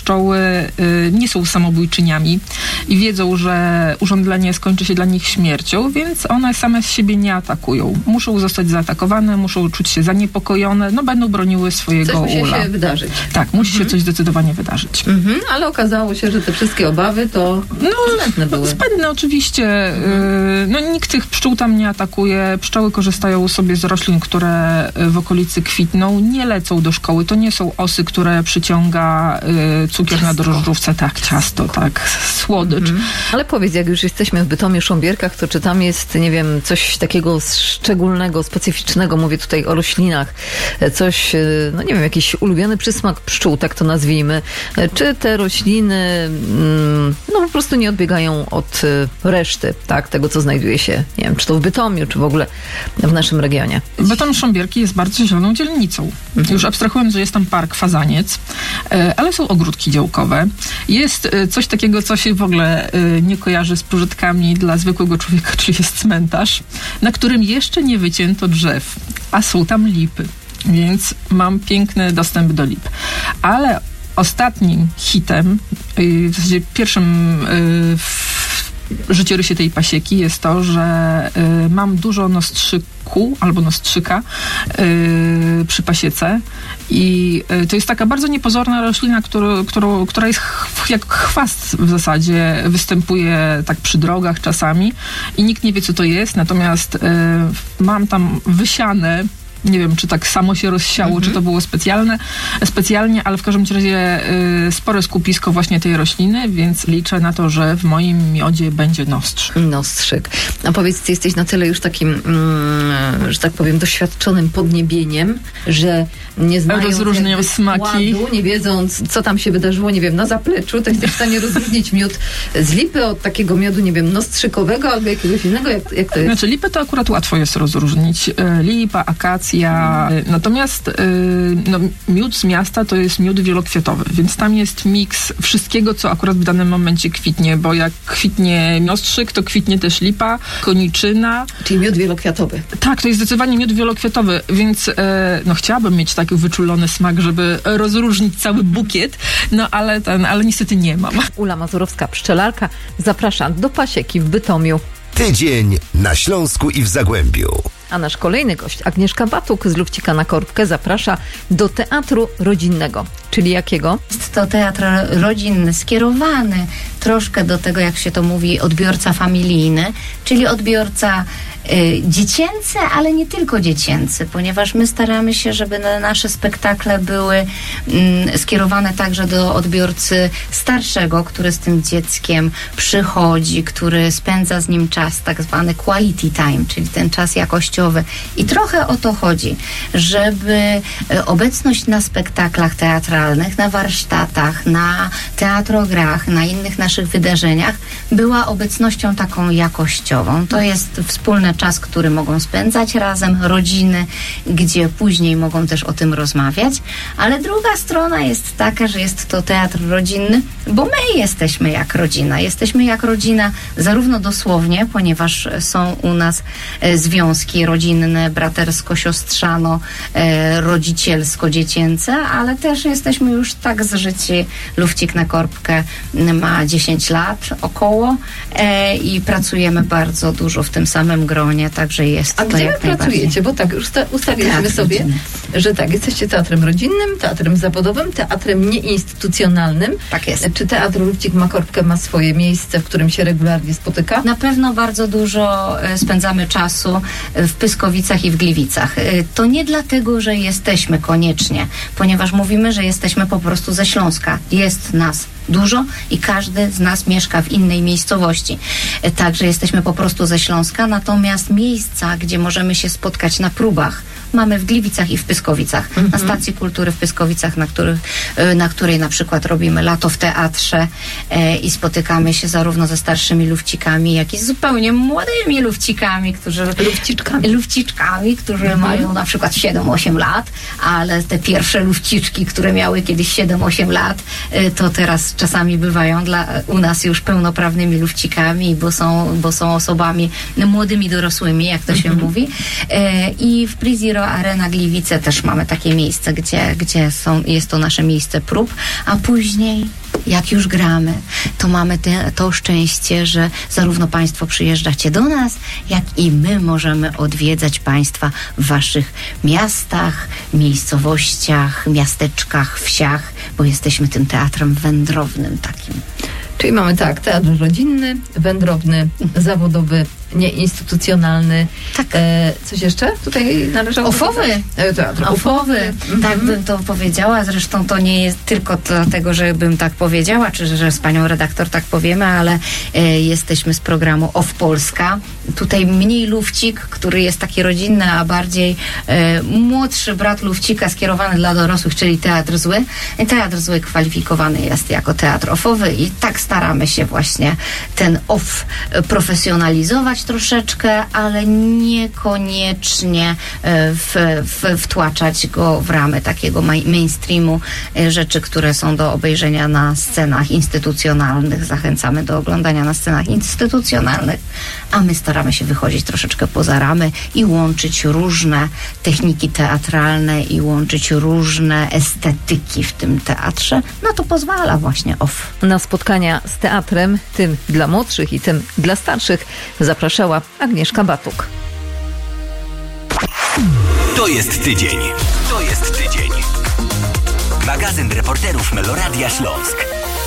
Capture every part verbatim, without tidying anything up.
pszczoły y, nie są samobójczyniami i wiedzą, że urządzenie skończy się dla nich śmiercią, więc one same z siebie nie atakują. Muszą zostać zaatakowane, muszą czuć się zaniepokojone, no będą broniły swojego coś musi ula. się wydarzyć. Tak, musi mhm. się coś zdecydowanie wydarzyć. Mhm, ale okazało się, że te wszystkie obawy to no, zbędne były. Zbędne oczywiście. Mhm. Y, no nikt tych pszczół tam nie atakuje. Pszczoły korzystają sobie z roślin, które w okolicy kwitną. Nie lecą do szkoły. To nie są osy, które przyciąga y, cukier ciasto. Na drożdżówce. Tak, ciasto, tak, słodycz. Mhm. Ale powiedz, jak już jesteśmy w Bytomiu, Sząbierkach, to czy tam jest, nie wiem, coś takiego szczególnego, specyficznego, mówię tutaj o roślinach, coś, no nie wiem, jakiś ulubiony przysmak pszczół, tak to nazwijmy. Czy te rośliny, no po prostu nie odbiegają od reszty, tak, tego, co znajduje się, nie wiem, czy to w Bytomiu, czy w ogóle w naszym regionie? Bytom Sząbierki jest bardzo zieloną dzielnicą. Mhm. Już abstrahując, że jest tam park Fazaniec, ale są ogródki działkowe. Jest coś takiego, co się w ogóle nie kojarzy z pożytkami dla zwykłego człowieka, czyli jest cmentarz, na którym jeszcze nie wycięto drzew, a są tam lipy, więc mam piękny dostęp do lip. Ale ostatnim hitem, w zasadzie pierwszym w życiorysie tej pasieki jest to, że mam dużo nostrzyku albo nostrzyka przy pasiece i to jest taka bardzo niepozorna roślina, którą, którą, która jest jak chwast w zasadzie, występuje tak przy drogach czasami i nikt nie wie, co to jest, natomiast mam tam wysiane, nie wiem, czy tak samo się rozsiało, mhm. czy to było specjalne, specjalnie, ale w każdym razie y, spore skupisko właśnie tej rośliny, więc liczę na to, że w moim miodzie będzie nostrzyk. Nostrzyk. A powiedz, ty jesteś na tyle już takim, mm, że tak powiem, doświadczonym podniebieniem, że nie znając rozróżniają smaki, składu, nie wiedząc, co tam się wydarzyło, nie wiem, na zapleczu, to jesteś w stanie rozróżnić miód z lipy od takiego miodu, nie wiem, nostrzykowego albo jakiegoś innego, jak, jak to jest? Znaczy, lipę to akurat łatwo jest rozróżnić. Lipa, akacja. Natomiast no, miód z miasta to jest miód wielokwiatowy, więc tam jest miks wszystkiego, co akurat w danym momencie kwitnie, bo jak kwitnie nostrzyk, to kwitnie też lipa, koniczyna. Czyli miód wielokwiatowy. Tak, to jest zdecydowanie miód wielokwiatowy, więc no, chciałabym mieć taki wyczulony smak, żeby rozróżnić cały bukiet, no ale, ten, ale niestety nie mam. Ula Mazurowska, pszczelarka, zaprasza do pasieki w Bytomiu. Tydzień na Śląsku i w Zagłębiu. A nasz kolejny gość, Agnieszka Batuk z Lufcika na Korbkę, zaprasza do teatru rodzinnego. Czyli jakiego? Jest to teatr rodzinny, skierowany troszkę do tego, jak się to mówi, odbiorca familijny, czyli odbiorca y, dziecięcy, ale nie tylko dziecięcy, ponieważ my staramy się, żeby nasze spektakle były y, skierowane także do odbiorcy starszego, który z tym dzieckiem przychodzi, który spędza z nim czas, tak zwany quality time, czyli ten czas jakościowy. I trochę o to chodzi, żeby obecność na spektaklach teatralnych, na warsztatach, na teatrograch, na innych naszych wydarzeniach była obecnością taką jakościową. To jest wspólny czas, który mogą spędzać razem, rodziny, gdzie później mogą też o tym rozmawiać, ale druga strona jest taka, że jest to teatr rodzinny, bo my jesteśmy jak rodzina. Jesteśmy jak rodzina zarówno dosłownie, ponieważ są u nas e, związki rodzinne, bratersko-siostrzano, e, rodzicielsko-dziecięce, ale też jesteśmy już tak zżyci. Lufcik na Korbkę ma dziesięć lat około e, i pracujemy bardzo dużo w tym samym gronie, także jest A to gdzie jak wy pracujecie? Bo tak, już ustaliliśmy sobie, rodzinny. Że tak, jesteście teatrem rodzinnym, teatrem zawodowym, teatrem nieinstytucjonalnym. Tak jest. Czy Teatr Lufcik na Korbkę ma swoje miejsce, w którym się regularnie spotyka? Na pewno bardzo dużo spędzamy czasu w Pyskowicach i w Gliwicach. To nie dlatego, że jesteśmy koniecznie, ponieważ mówimy, że jesteśmy po prostu ze Śląska. Jest nas dużo i każdy z nas mieszka w innej miejscowości. Także jesteśmy po prostu ze Śląska, natomiast miejsca, gdzie możemy się spotkać na próbach, mamy w Gliwicach i w Pyskowicach. Mm-hmm. Na Stacji Kultury w Pyskowicach, na, których, na której na przykład robimy lato w teatrze e, i spotykamy się zarówno ze starszymi lufcikami, jak i z zupełnie młodymi lufcikami, którzy... Lufciczkami. Lufciczkami, którzy mm-hmm. mają na przykład siedem osiem lat, ale te pierwsze lufciczki, które miały kiedyś siedem osiem lat, e, to teraz czasami bywają dla u nas już pełnoprawnymi lufcikami, bo są, bo są osobami młodymi dorosłymi, jak to się mm-hmm. mówi. E, I w Prezi Sportowa Arena Gliwice, też mamy takie miejsce, gdzie, gdzie są, jest to nasze miejsce prób, a później jak już gramy, to mamy te, to szczęście, że zarówno Państwo przyjeżdżacie do nas, jak i my możemy odwiedzać Państwa w Waszych miastach, miejscowościach, miasteczkach, wsiach, bo jesteśmy tym teatrem wędrownym takim. Czyli mamy tak, teatr rodzinny, wędrowny, zawodowy, nieinstytucjonalny. Tak. E, coś jeszcze tutaj należało? Ofowy. E, teatr Ofowy. Mhm. Tak bym to powiedziała. Zresztą to nie jest tylko dlatego, że bym tak powiedziała, czy że, że z panią redaktor tak powiemy, ale e, jesteśmy z programu O F Polska. Tutaj mniej lufcik, który jest taki rodzinny, a bardziej e, młodszy brat lufcika skierowany dla dorosłych, czyli teatr zły. I teatr zły kwalifikowany jest jako teatr ofowy i tak staramy się właśnie ten O F profesjonalizować troszeczkę, ale niekoniecznie w, w, wtłaczać go w ramy takiego mainstreamu, rzeczy, które są do obejrzenia na scenach instytucjonalnych. Zachęcamy do oglądania na scenach instytucjonalnych, a my staramy się wychodzić troszeczkę poza ramy i łączyć różne techniki teatralne i łączyć różne estetyki w tym teatrze. No to pozwala właśnie O F. Na spotkania z teatrem, tym dla młodszych i tym dla starszych, zapraszała Agnieszka Batuk. To jest tydzień. To jest tydzień. Magazyn reporterów Meloradia Śląsk.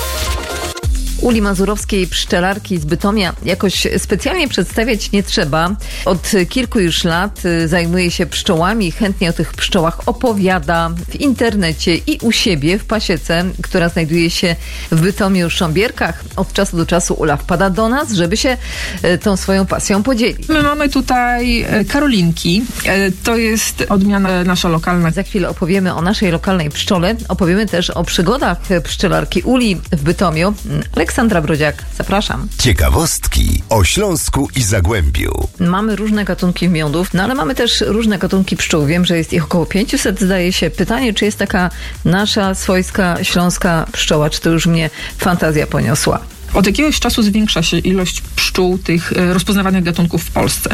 Uli Mazurowskiej, pszczelarki z Bytomia, jakoś specjalnie przedstawiać nie trzeba. Od kilku już lat zajmuje się pszczołami, chętnie o tych pszczołach opowiada w internecie i u siebie w pasiece, która znajduje się w Bytomiu Sząbierkach. Od czasu do czasu Ula wpada do nas, żeby się tą swoją pasją podzielić. My mamy tutaj karolinki. To jest odmiana nasza lokalna. Za chwilę opowiemy o naszej lokalnej pszczole. Opowiemy też o przygodach pszczelarki Uli w Bytomiu. Aleksandra Brodziak, zapraszam. Ciekawostki o Śląsku i Zagłębiu. Mamy różne gatunki miodów, no ale mamy też różne gatunki pszczół. Wiem, że jest ich około pięćset, zdaje się. Pytanie, czy jest taka nasza swojska śląska pszczoła, czy to już mnie fantazja poniosła? Od jakiegoś czasu zwiększa się ilość pszczół tych rozpoznawanych gatunków w Polsce.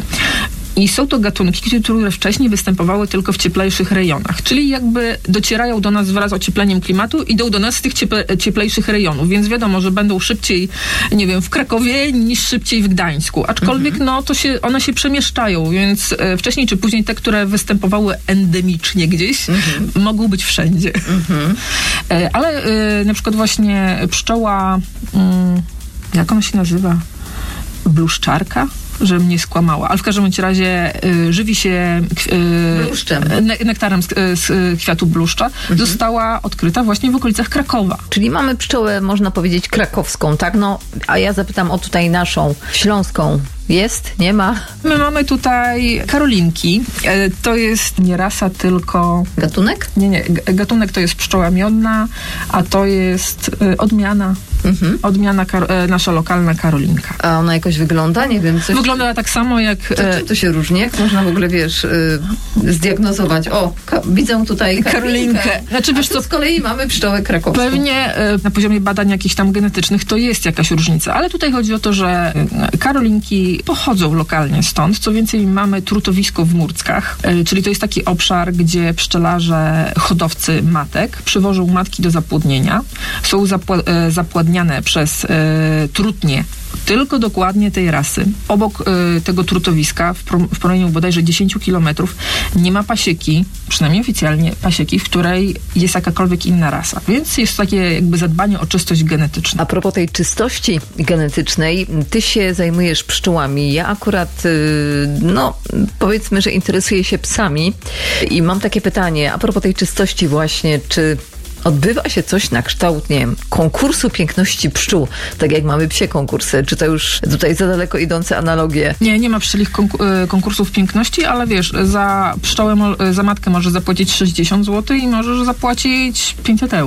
I są to gatunki, które wcześniej występowały tylko w cieplejszych rejonach, czyli jakby docierają do nas wraz z ociepleniem klimatu, idą do nas z tych cieple, cieplejszych rejonów, więc wiadomo, że będą szybciej, nie wiem, w Krakowie niż szybciej w Gdańsku. Aczkolwiek mhm. no to się, one się przemieszczają, więc e, wcześniej czy później te, które występowały endemicznie gdzieś, mhm. mogą być wszędzie. Mhm. E, ale e, na przykład właśnie pszczoła, mm, jak ona się nazywa? Bluszczarka? Że mnie skłamała, ale w każdym razie y, żywi się y, bluszczem. Ne, nektarem z, z kwiatu bluszcza, mhm. została odkryta właśnie w okolicach Krakowa. Czyli mamy pszczołę, można powiedzieć, krakowską, tak? No, a ja zapytam o tutaj naszą, śląską. Jest? Nie ma? My mamy tutaj karolinki. E, to jest nie rasa, tylko... Gatunek? Nie, nie. Gatunek to jest pszczoła miodna, a to jest e, odmiana. Mhm. Odmiana kar- e, nasza lokalna karolinka. A ona jakoś wygląda? Nie wiem. Coś... Wygląda tak samo jak... To, czy to się różni? Jak można w ogóle, wiesz, y, zdiagnozować? O, ka- widzę tutaj karolinkę. karolinkę. Znaczy, wiesz co, z kolei mamy pszczołę krakowską. Pewnie e, na poziomie badań jakichś tam genetycznych to jest jakaś różnica, ale tutaj chodzi o to, że e, karolinki pochodzą lokalnie stąd. Co więcej, mamy trutowisko w Murckach, e, czyli to jest taki obszar, gdzie pszczelarze, hodowcy matek przywożą matki do zapłodnienia. Są zapła- e, zapładniane przez e, trutnie tylko dokładnie tej rasy. Obok y, tego trutowiska, w, pro, w promieniu bodajże dziesięć kilometrów, nie ma pasieki, przynajmniej oficjalnie pasieki, w której jest jakakolwiek inna rasa. Więc jest takie jakby zadbanie o czystość genetyczną. A propos tej czystości genetycznej, ty się zajmujesz pszczołami. Ja akurat, y, no powiedzmy, że interesuję się psami i mam takie pytanie, a propos tej czystości właśnie, czy odbywa się coś na kształt, nie wiem, konkursu piękności pszczół, tak jak mamy psie konkursy. Czy to już tutaj za daleko idące analogie? Nie, nie ma pszczelich konku- konkursów piękności, ale wiesz, za pszczołę, mo- za matkę możesz zapłacić sześćdziesiąt złotych i możesz zapłacić pięćset euro.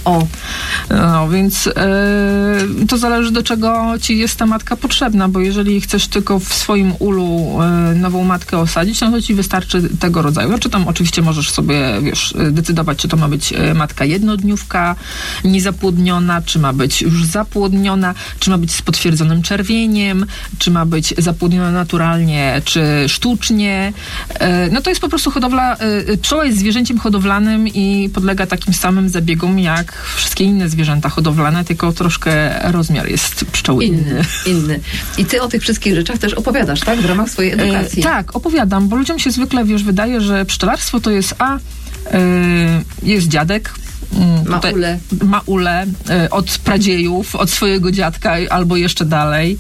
O, no więc e, to zależy, do czego ci jest ta matka potrzebna, bo jeżeli chcesz tylko w swoim ulu e, nową matkę osadzić, no to ci wystarczy tego rodzaju. Znaczy tam oczywiście możesz sobie, wiesz, decydować, czy to ma być matka jednodniówka, niezapłodniona, czy ma być już zapłodniona, czy ma być z potwierdzonym czerwieniem, czy ma być zapłodniona naturalnie, czy sztucznie. E, no to jest po prostu hodowla, e, pszczoła jest zwierzęciem hodowlanym i podlega takim samym zabiegom jak wszystkie inne zwierzęta hodowlane, tylko troszkę rozmiar jest pszczoły inny. Inny. I ty o tych wszystkich rzeczach też opowiadasz, tak? W ramach swojej edukacji. E, tak, opowiadam, bo ludziom się zwykle, wiesz, wydaje, że pszczelarstwo to jest a, e, jest dziadek, Ma ule. Ma ule e, od pradziejów, od swojego dziadka albo jeszcze dalej.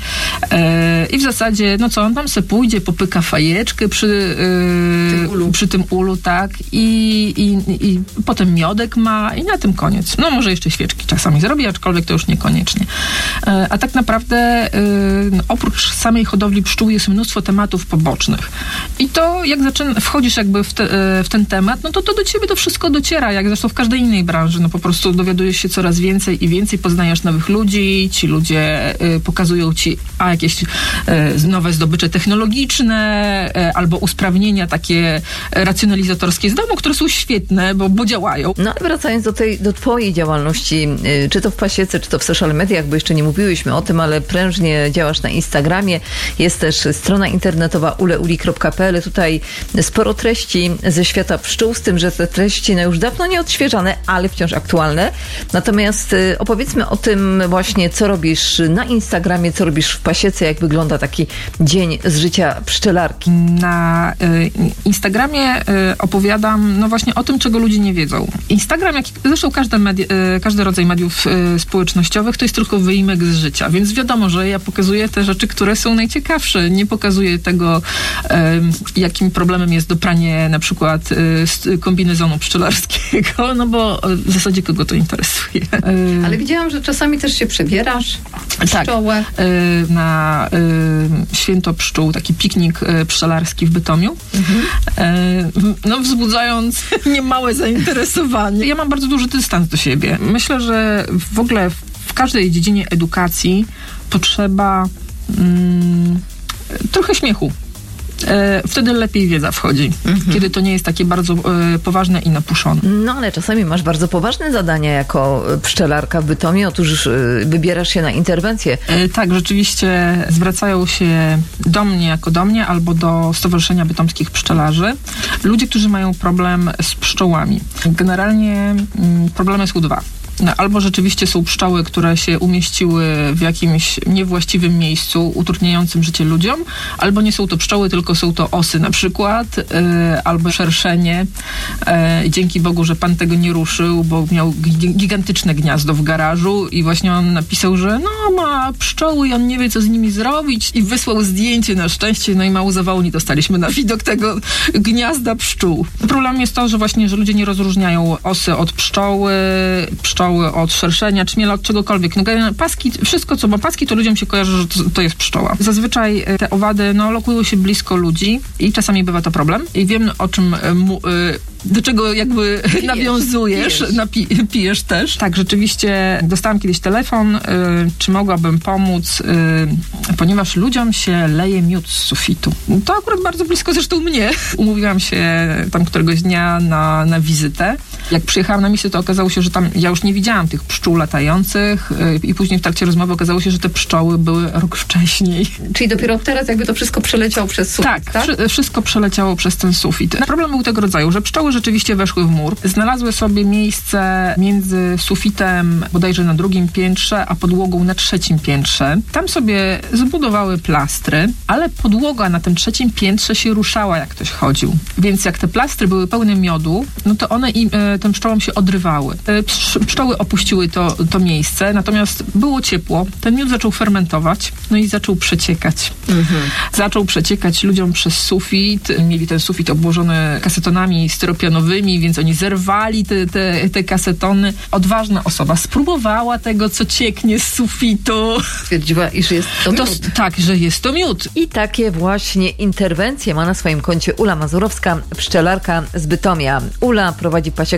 E, I w zasadzie, no co, on tam se pójdzie, popyka fajeczkę przy, e, tym ulu. przy tym ulu, tak, i, i, i potem miodek ma i na tym koniec. No może jeszcze świeczki czasami zrobi, aczkolwiek to już niekoniecznie. E, a tak naprawdę e, no, oprócz samej hodowli pszczół jest mnóstwo tematów pobocznych. I to jak zaczyna, wchodzisz jakby w, te, e, w ten temat, no to to do ciebie to wszystko dociera, jak zresztą w każdej innej branży. No po prostu dowiadujesz się coraz więcej i więcej, poznajesz nowych ludzi, ci ludzie y, pokazują ci a jakieś y, nowe zdobycze technologiczne y, albo usprawnienia takie racjonalizatorskie z domu, które są świetne, bo, bo działają. No ale wracając do tej, do twojej działalności, y, czy to w pasiece, czy to w social mediach, bo jeszcze nie mówiłyśmy o tym, ale prężnie działasz na Instagramie, jest też strona internetowa uleuli kropka pe el, tutaj sporo treści ze świata pszczół, z tym, że te treści no już dawno nie odświeżane, ale wciąż aktualne. Natomiast y, opowiedzmy o tym właśnie, co robisz na Instagramie, co robisz w pasiece, jak wygląda taki dzień z życia pszczelarki. Na y, Instagramie y, opowiadam no właśnie o tym, czego ludzie nie wiedzą. Instagram, jak zresztą każdy, media, y, każdy rodzaj mediów y, społecznościowych, to jest tylko wyjimek z życia, więc wiadomo, że ja pokazuję te rzeczy, które są najciekawsze. Nie pokazuję tego, y, jakim problemem jest dopranie na przykład y, kombinezonu pszczelarskiego, no bo w zasadzie kogo to interesuje. Ale widziałam, że czasami też się przebierasz w pszczołę. Tak, na święto pszczół, taki piknik pszczelarski w Bytomiu, mhm. no wzbudzając niemałe zainteresowanie. Ja mam bardzo duży dystans do siebie. Myślę, że w ogóle w każdej dziedzinie edukacji potrzeba mm, trochę śmiechu. Wtedy lepiej wiedza wchodzi, mhm. kiedy to nie jest takie bardzo e, poważne i napuszone. No ale czasami masz bardzo poważne zadania jako pszczelarka w Bytomie. Otóż e, wybierasz się na interwencję. E, tak, rzeczywiście zwracają się do mnie jako do mnie albo do Stowarzyszenia Bytomskich Pszczelarzy ludzie, którzy mają problem z pszczołami. Generalnie m, problemy są dwa. No, albo rzeczywiście są pszczoły, które się umieściły w jakimś niewłaściwym miejscu, utrudniającym życie ludziom, albo nie są to pszczoły, tylko są to osy na przykład, yy, albo szerszenie. Yy, dzięki Bogu, że pan tego nie ruszył, bo miał g- gigantyczne gniazdo w garażu i właśnie on napisał, że no ma pszczoły i on nie wie, co z nimi zrobić i wysłał zdjęcie na szczęście, no i mało zawału nie dostaliśmy na widok tego gniazda pszczół. Problem jest to, że właśnie, że ludzie nie rozróżniają osy od pszczoły, pszczoły od szerszenia, czmiela, od czegokolwiek. No, paski, wszystko, co ma paski, to ludziom się kojarzy, że to, to jest pszczoła. Zazwyczaj te owady, no, lokują się blisko ludzi i czasami bywa to problem. I wiem, o czym mu, do czego jakby pijesz, nawiązujesz, pijesz. Napi, pijesz też. Tak, rzeczywiście dostałam kiedyś telefon, y, czy mogłabym pomóc, y, ponieważ ludziom się leje miód z sufitu. To akurat bardzo blisko zresztą mnie. Umówiłam się tam któregoś dnia na, na wizytę. Jak przyjechałam na miejsce, to okazało się, że tam ja już nie widziałam tych pszczół latających y, i później w trakcie rozmowy okazało się, że te pszczoły były rok wcześniej. Czyli dopiero teraz jakby to wszystko przeleciało przez sufit, tak? Tak, wszy- wszystko przeleciało przez ten sufit. Problem był tego rodzaju, że pszczoły rzeczywiście weszły w mur, znalazły sobie miejsce między sufitem bodajże na drugim piętrze, a podłogą na trzecim piętrze. Tam sobie zbudowały plastry, ale podłoga na tym trzecim piętrze się ruszała, jak ktoś chodził. Więc jak te plastry były pełne miodu, no to one im, e, tym pszczołom się odrywały. E, psz- pszczoły opuściły to, to miejsce, natomiast było ciepło, ten miód zaczął fermentować, no i zaczął przeciekać. Mhm. Zaczął przeciekać ludziom przez sufit, mieli ten sufit obłożony kasetonami styropianowymi, więc oni zerwali te, te, te kasetony. Odważna osoba spróbowała tego, co cieknie z sufitu. Stwierdziła, iż jest to miód. To, tak, że jest to miód. I takie właśnie interwencje ma na swoim koncie Ula Mazurowska, pszczelarka z Bytomia. Ula prowadzi pasiekę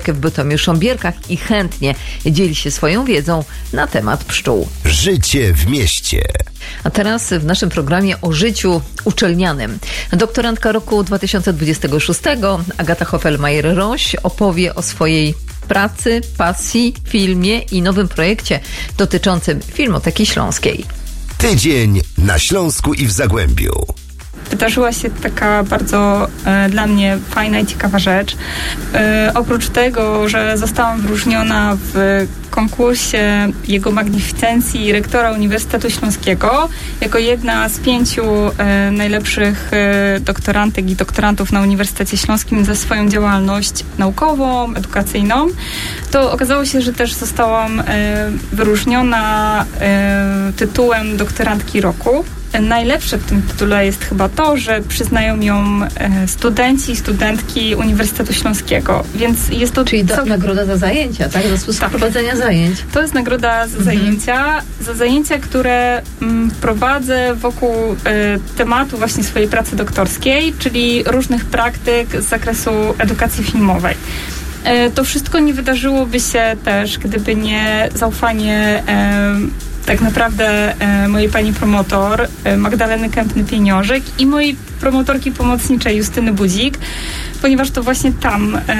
Śląskie w Bytomiu-Sząbierkach i chętnie dzieli się swoją wiedzą na temat pszczół. Życie w mieście. A teraz w naszym programie o życiu uczelnianym. Doktorantka roku dwa tysiące dwudziestego szóstego Agata Hofelmajer-Roś opowie o swojej pracy, pasji, filmie i nowym projekcie dotyczącym Filmoteki Śląskiej. Tydzień na Śląsku i w Zagłębiu. Wydarzyła się taka bardzo e, dla mnie fajna i ciekawa rzecz. E, oprócz tego, że zostałam wyróżniona w konkursie Jego Magnificencji rektora Uniwersytetu Śląskiego jako jedna z pięciu e, najlepszych e, doktorantek i doktorantów na Uniwersytecie Śląskim za swoją działalność naukową, edukacyjną, to okazało się, że też zostałam e, wyróżniona e, tytułem doktorantki roku. Najlepsze w tym tytule jest chyba to, że przyznają ją studenci i studentki Uniwersytetu Śląskiego, więc jest to... Czyli cał... nagroda za zajęcia, tak? Za sposób tak. prowadzenia zajęć. To jest nagroda za mhm. zajęcia, za zajęcia, które mm, prowadzę wokół y, tematu właśnie swojej pracy doktorskiej, czyli różnych praktyk z zakresu edukacji filmowej. Y, to wszystko nie wydarzyłoby się też, gdyby nie zaufanie y, tak naprawdę e, mojej pani promotor e, Magdaleny Kępny-Pieniążek i mojej promotorki pomocniczej Justyny Budzik, ponieważ to właśnie tam, e,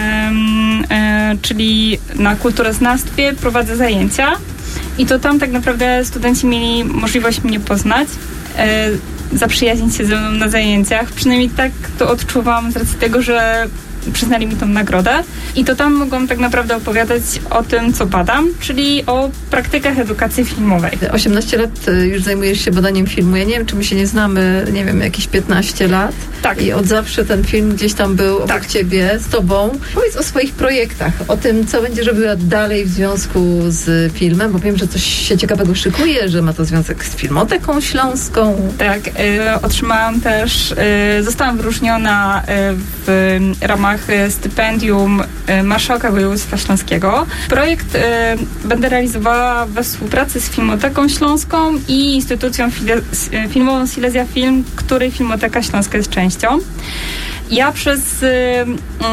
e, czyli na kulturoznawstwie prowadzę zajęcia i to tam tak naprawdę studenci mieli możliwość mnie poznać, e, zaprzyjaźnić się ze mną na zajęciach, przynajmniej tak to odczuwam z racji tego, że przyznali mi tą nagrodę i to tam mogłam tak naprawdę opowiadać o tym, co badam, czyli o praktykach edukacji filmowej. osiemnaście lat już zajmujesz się badaniem filmu. Ja nie wiem, czy my się nie znamy, nie wiem, jakieś piętnaście lat. Tak. I od zawsze ten film gdzieś tam był obok tak. ciebie, z tobą. Powiedz o swoich projektach, o tym, co będziesz robiła dalej w związku z filmem, bo wiem, że coś się ciekawego szykuje, że ma to związek z Filmoteką Śląską. Tak. Y, otrzymałam też, y, zostałam wyróżniona y, w ramach stypendium Marszałka Województwa Śląskiego. Projekt y, będę realizowała we współpracy z Filmoteką Śląską i Instytucją File- Filmową Silesia Film, której Filmoteka Śląska jest częścią. Ja przez y, y,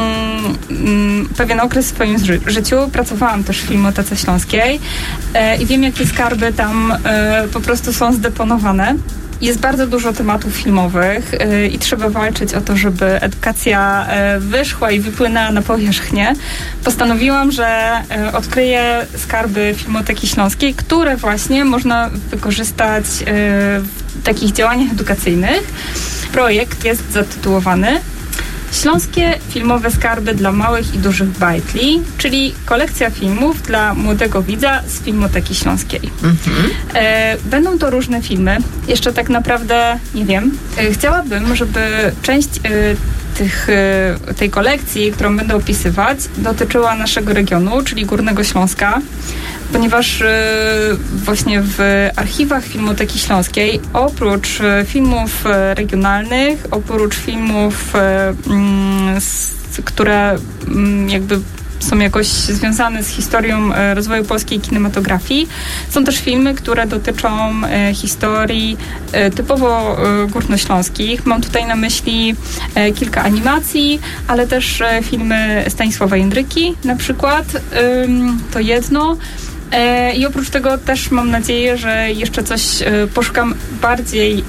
y, pewien okres w swoim ży- życiu pracowałam też w Filmotece Śląskiej y, i wiem, jakie skarby tam y, po prostu są zdeponowane. Jest bardzo dużo tematów filmowych yy, i trzeba walczyć o to, żeby edukacja yy, wyszła i wypłynęła na powierzchnię. Postanowiłam, że yy, odkryję skarby Filmoteki Śląskiej, które właśnie można wykorzystać yy, w takich działaniach edukacyjnych. Projekt jest zatytułowany Śląskie filmowe skarby dla małych i dużych bajtli, czyli kolekcja filmów dla młodego widza z Filmoteki Śląskiej. Mhm. E, będą to różne filmy. Jeszcze tak naprawdę nie wiem. E, chciałabym, żeby część e, tych, e, tej kolekcji, którą będę opisywać, dotyczyła naszego regionu, czyli Górnego Śląska, ponieważ e, właśnie w archiwach Filmoteki Śląskiej oprócz e, filmów e, regionalnych, oprócz filmów, e, m, s, które m, jakby są jakoś związane z historią e, rozwoju polskiej kinematografii, są też filmy, które dotyczą e, historii e, typowo e, górnośląskich. Mam tutaj na myśli e, kilka animacji, ale też e, filmy Stanisława Jędryki na przykład. E, to jedno. I oprócz tego też mam nadzieję, że jeszcze coś poszukam bardziej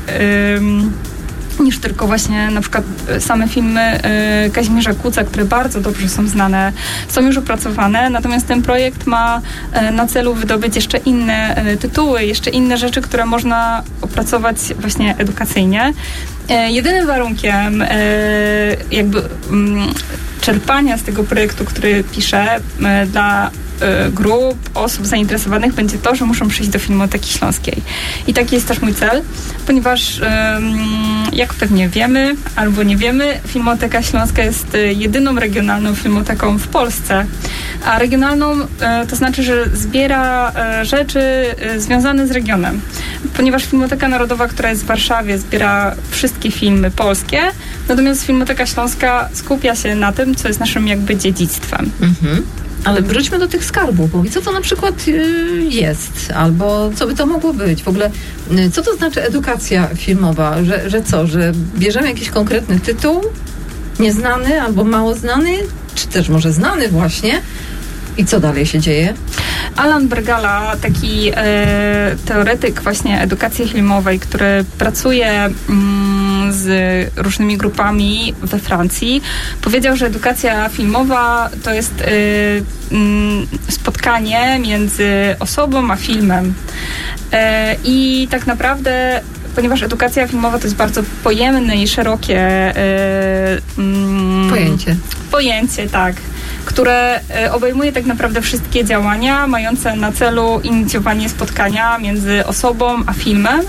niż tylko właśnie na przykład same filmy Kazimierza Kuca, które bardzo dobrze są znane, są już opracowane, natomiast ten projekt ma na celu wydobyć jeszcze inne tytuły, jeszcze inne rzeczy, które można opracować właśnie edukacyjnie. Jedynym warunkiem jakby czerpania z tego projektu, który piszę dla grup osób zainteresowanych będzie to, że muszą przyjść do Filmoteki Śląskiej. I taki jest też mój cel, ponieważ jak pewnie wiemy, albo nie wiemy, Filmoteka Śląska jest jedyną regionalną filmoteką w Polsce. A regionalną to znaczy, że zbiera rzeczy związane z regionem. Ponieważ Filmoteka Narodowa, która jest w Warszawie, zbiera wszystkie filmy polskie, natomiast Filmoteka Śląska skupia się na tym, co jest naszym jakby dziedzictwem. Mhm. Ale wróćmy do tych skarbów, bo co to na przykład jest, albo co by to mogło być? W ogóle, co to znaczy edukacja filmowa? Że, że co, że bierzemy jakiś konkretny tytuł, nieznany albo mało znany, czy też może znany właśnie. I co dalej się dzieje? Alan Bergala, taki e, teoretyk właśnie edukacji filmowej, który pracuje mm, z różnymi grupami we Francji, powiedział, że edukacja filmowa to jest e, mm, spotkanie między osobą a filmem. E, I tak naprawdę, ponieważ edukacja filmowa to jest bardzo pojemne i szerokie e, mm, pojęcie. Pojęcie, tak. Które obejmuje tak naprawdę wszystkie działania mające na celu inicjowanie spotkania między osobą a filmem.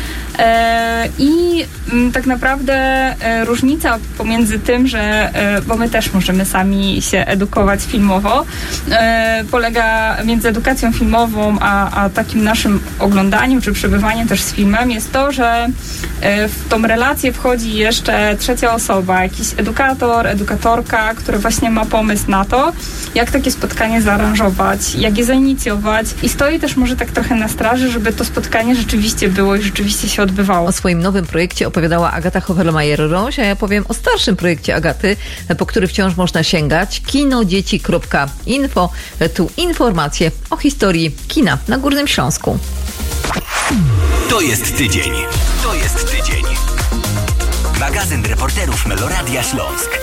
I tak naprawdę różnica pomiędzy tym, że, bo my też możemy sami się edukować filmowo, polega między edukacją filmową a, a takim naszym oglądaniem czy przebywaniem też z filmem jest to, że w tą relację wchodzi jeszcze trzecia osoba, jakiś edukator, edukatorka, który właśnie ma pomysł na to, jak takie spotkanie zaaranżować, jak je zainicjować i stoi też może tak trochę na straży, żeby to spotkanie rzeczywiście było i rzeczywiście się odbywało. O swoim nowym projekcie opowiadała Agata Hoffelmajer-Roś, a ja powiem o starszym projekcie Agaty, po który wciąż można sięgać. kinodzieci kropka info. Tu informacje o historii kina na Górnym Śląsku. To jest tydzień. To jest tydzień. Magazyn reporterów Meloradia Śląsk.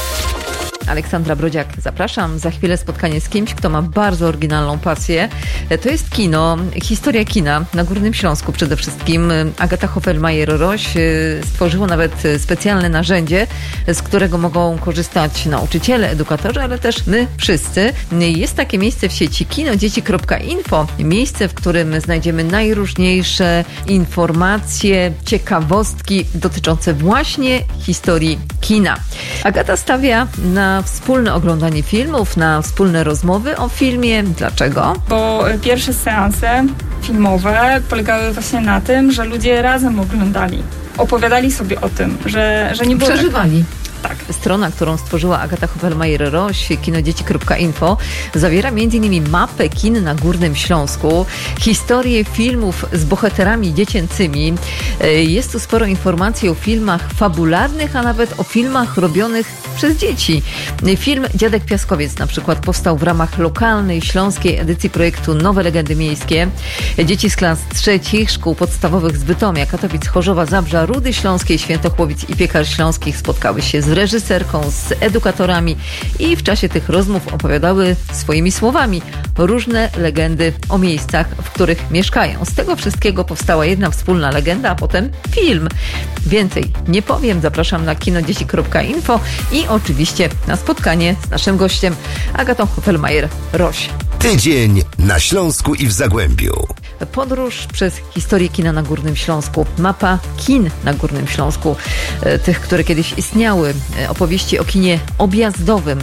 Aleksandra Brodziak, zapraszam. Za chwilę spotkanie z kimś, kto ma bardzo oryginalną pasję. To jest kino, historia kina na Górnym Śląsku przede wszystkim. Agata Hoffelmajer-Roś stworzyła nawet specjalne narzędzie, z którego mogą korzystać nauczyciele, edukatorzy, ale też my wszyscy. Jest takie miejsce w sieci kinodzieci kropka info. Miejsce, w którym znajdziemy najróżniejsze informacje, ciekawostki dotyczące właśnie historii kina. Agata stawia na wspólne oglądanie filmów, na wspólne rozmowy o filmie. Dlaczego? Bo pierwsze seanse filmowe polegały właśnie na tym, że ludzie razem oglądali. Opowiadali sobie o tym, że, że nie było... Przeżywali. Tak. Strona, którą stworzyła Agata Hoffelmajer-Roś, kinodzieci kropka info, zawiera między innymi mapę kin na Górnym Śląsku, historię filmów z bohaterami dziecięcymi. Jest tu sporo informacji o filmach fabularnych, a nawet o filmach robionych przez dzieci. Film Dziadek Piaskowiec na przykład powstał w ramach lokalnej śląskiej edycji projektu Nowe Legendy Miejskie. Dzieci z klas trzecich szkół podstawowych z Bytomia, Katowic, Chorzowa, Zabrza, Rudy Śląskiej, Świętochłowic i Piekar Śląskich spotkały się z reżyserką, z edukatorami i w czasie tych rozmów opowiadały swoimi słowami różne legendy o miejscach, w których mieszkają. Z tego wszystkiego powstała jedna wspólna legenda, a potem film. Więcej nie powiem, zapraszam na kinodzieci kropka info i oczywiście na spotkanie z naszym gościem Agatą Hoffelmajer-Roś. Tydzień na Śląsku i w Zagłębiu. Podróż przez historię kina na Górnym Śląsku. Mapa kin na Górnym Śląsku. Tych, które kiedyś istniały. Opowieści o kinie objazdowym.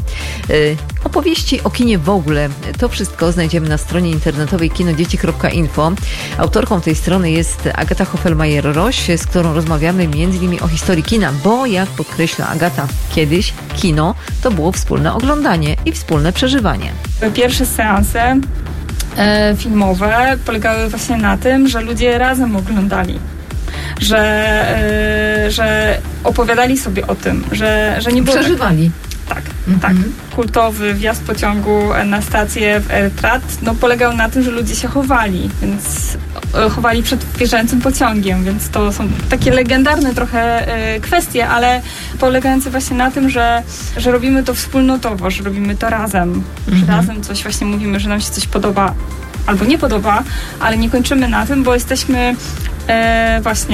Opowieści o kinie w ogóle. To wszystko znajdziemy na stronie internetowej kinodzieci kropka info. Autorką tej strony jest Agata Hoffelmajer-Roś, z którą rozmawiamy między innymi o historii kina, bo jak podkreśla Agata, kiedyś kino to było wspólne oglądanie i wspólne przeżywanie. Pierwsze seanse e, filmowe polegały właśnie na tym, że ludzie razem oglądali. Że, e, że opowiadali sobie o tym, że, że nie było... Przeżywali. Tak, mhm. tak. Kultowy wjazd pociągu na stację w Ertrat no, polegał na tym, że ludzie się chowali, więc chowali przed wjeżdżającym pociągiem, więc to są takie legendarne trochę y, kwestie, ale polegające właśnie na tym, że, że robimy to wspólnotowo, że robimy to razem, mhm. że razem coś właśnie mówimy, że nam się coś podoba albo nie podoba, ale nie kończymy na tym, bo jesteśmy E, właśnie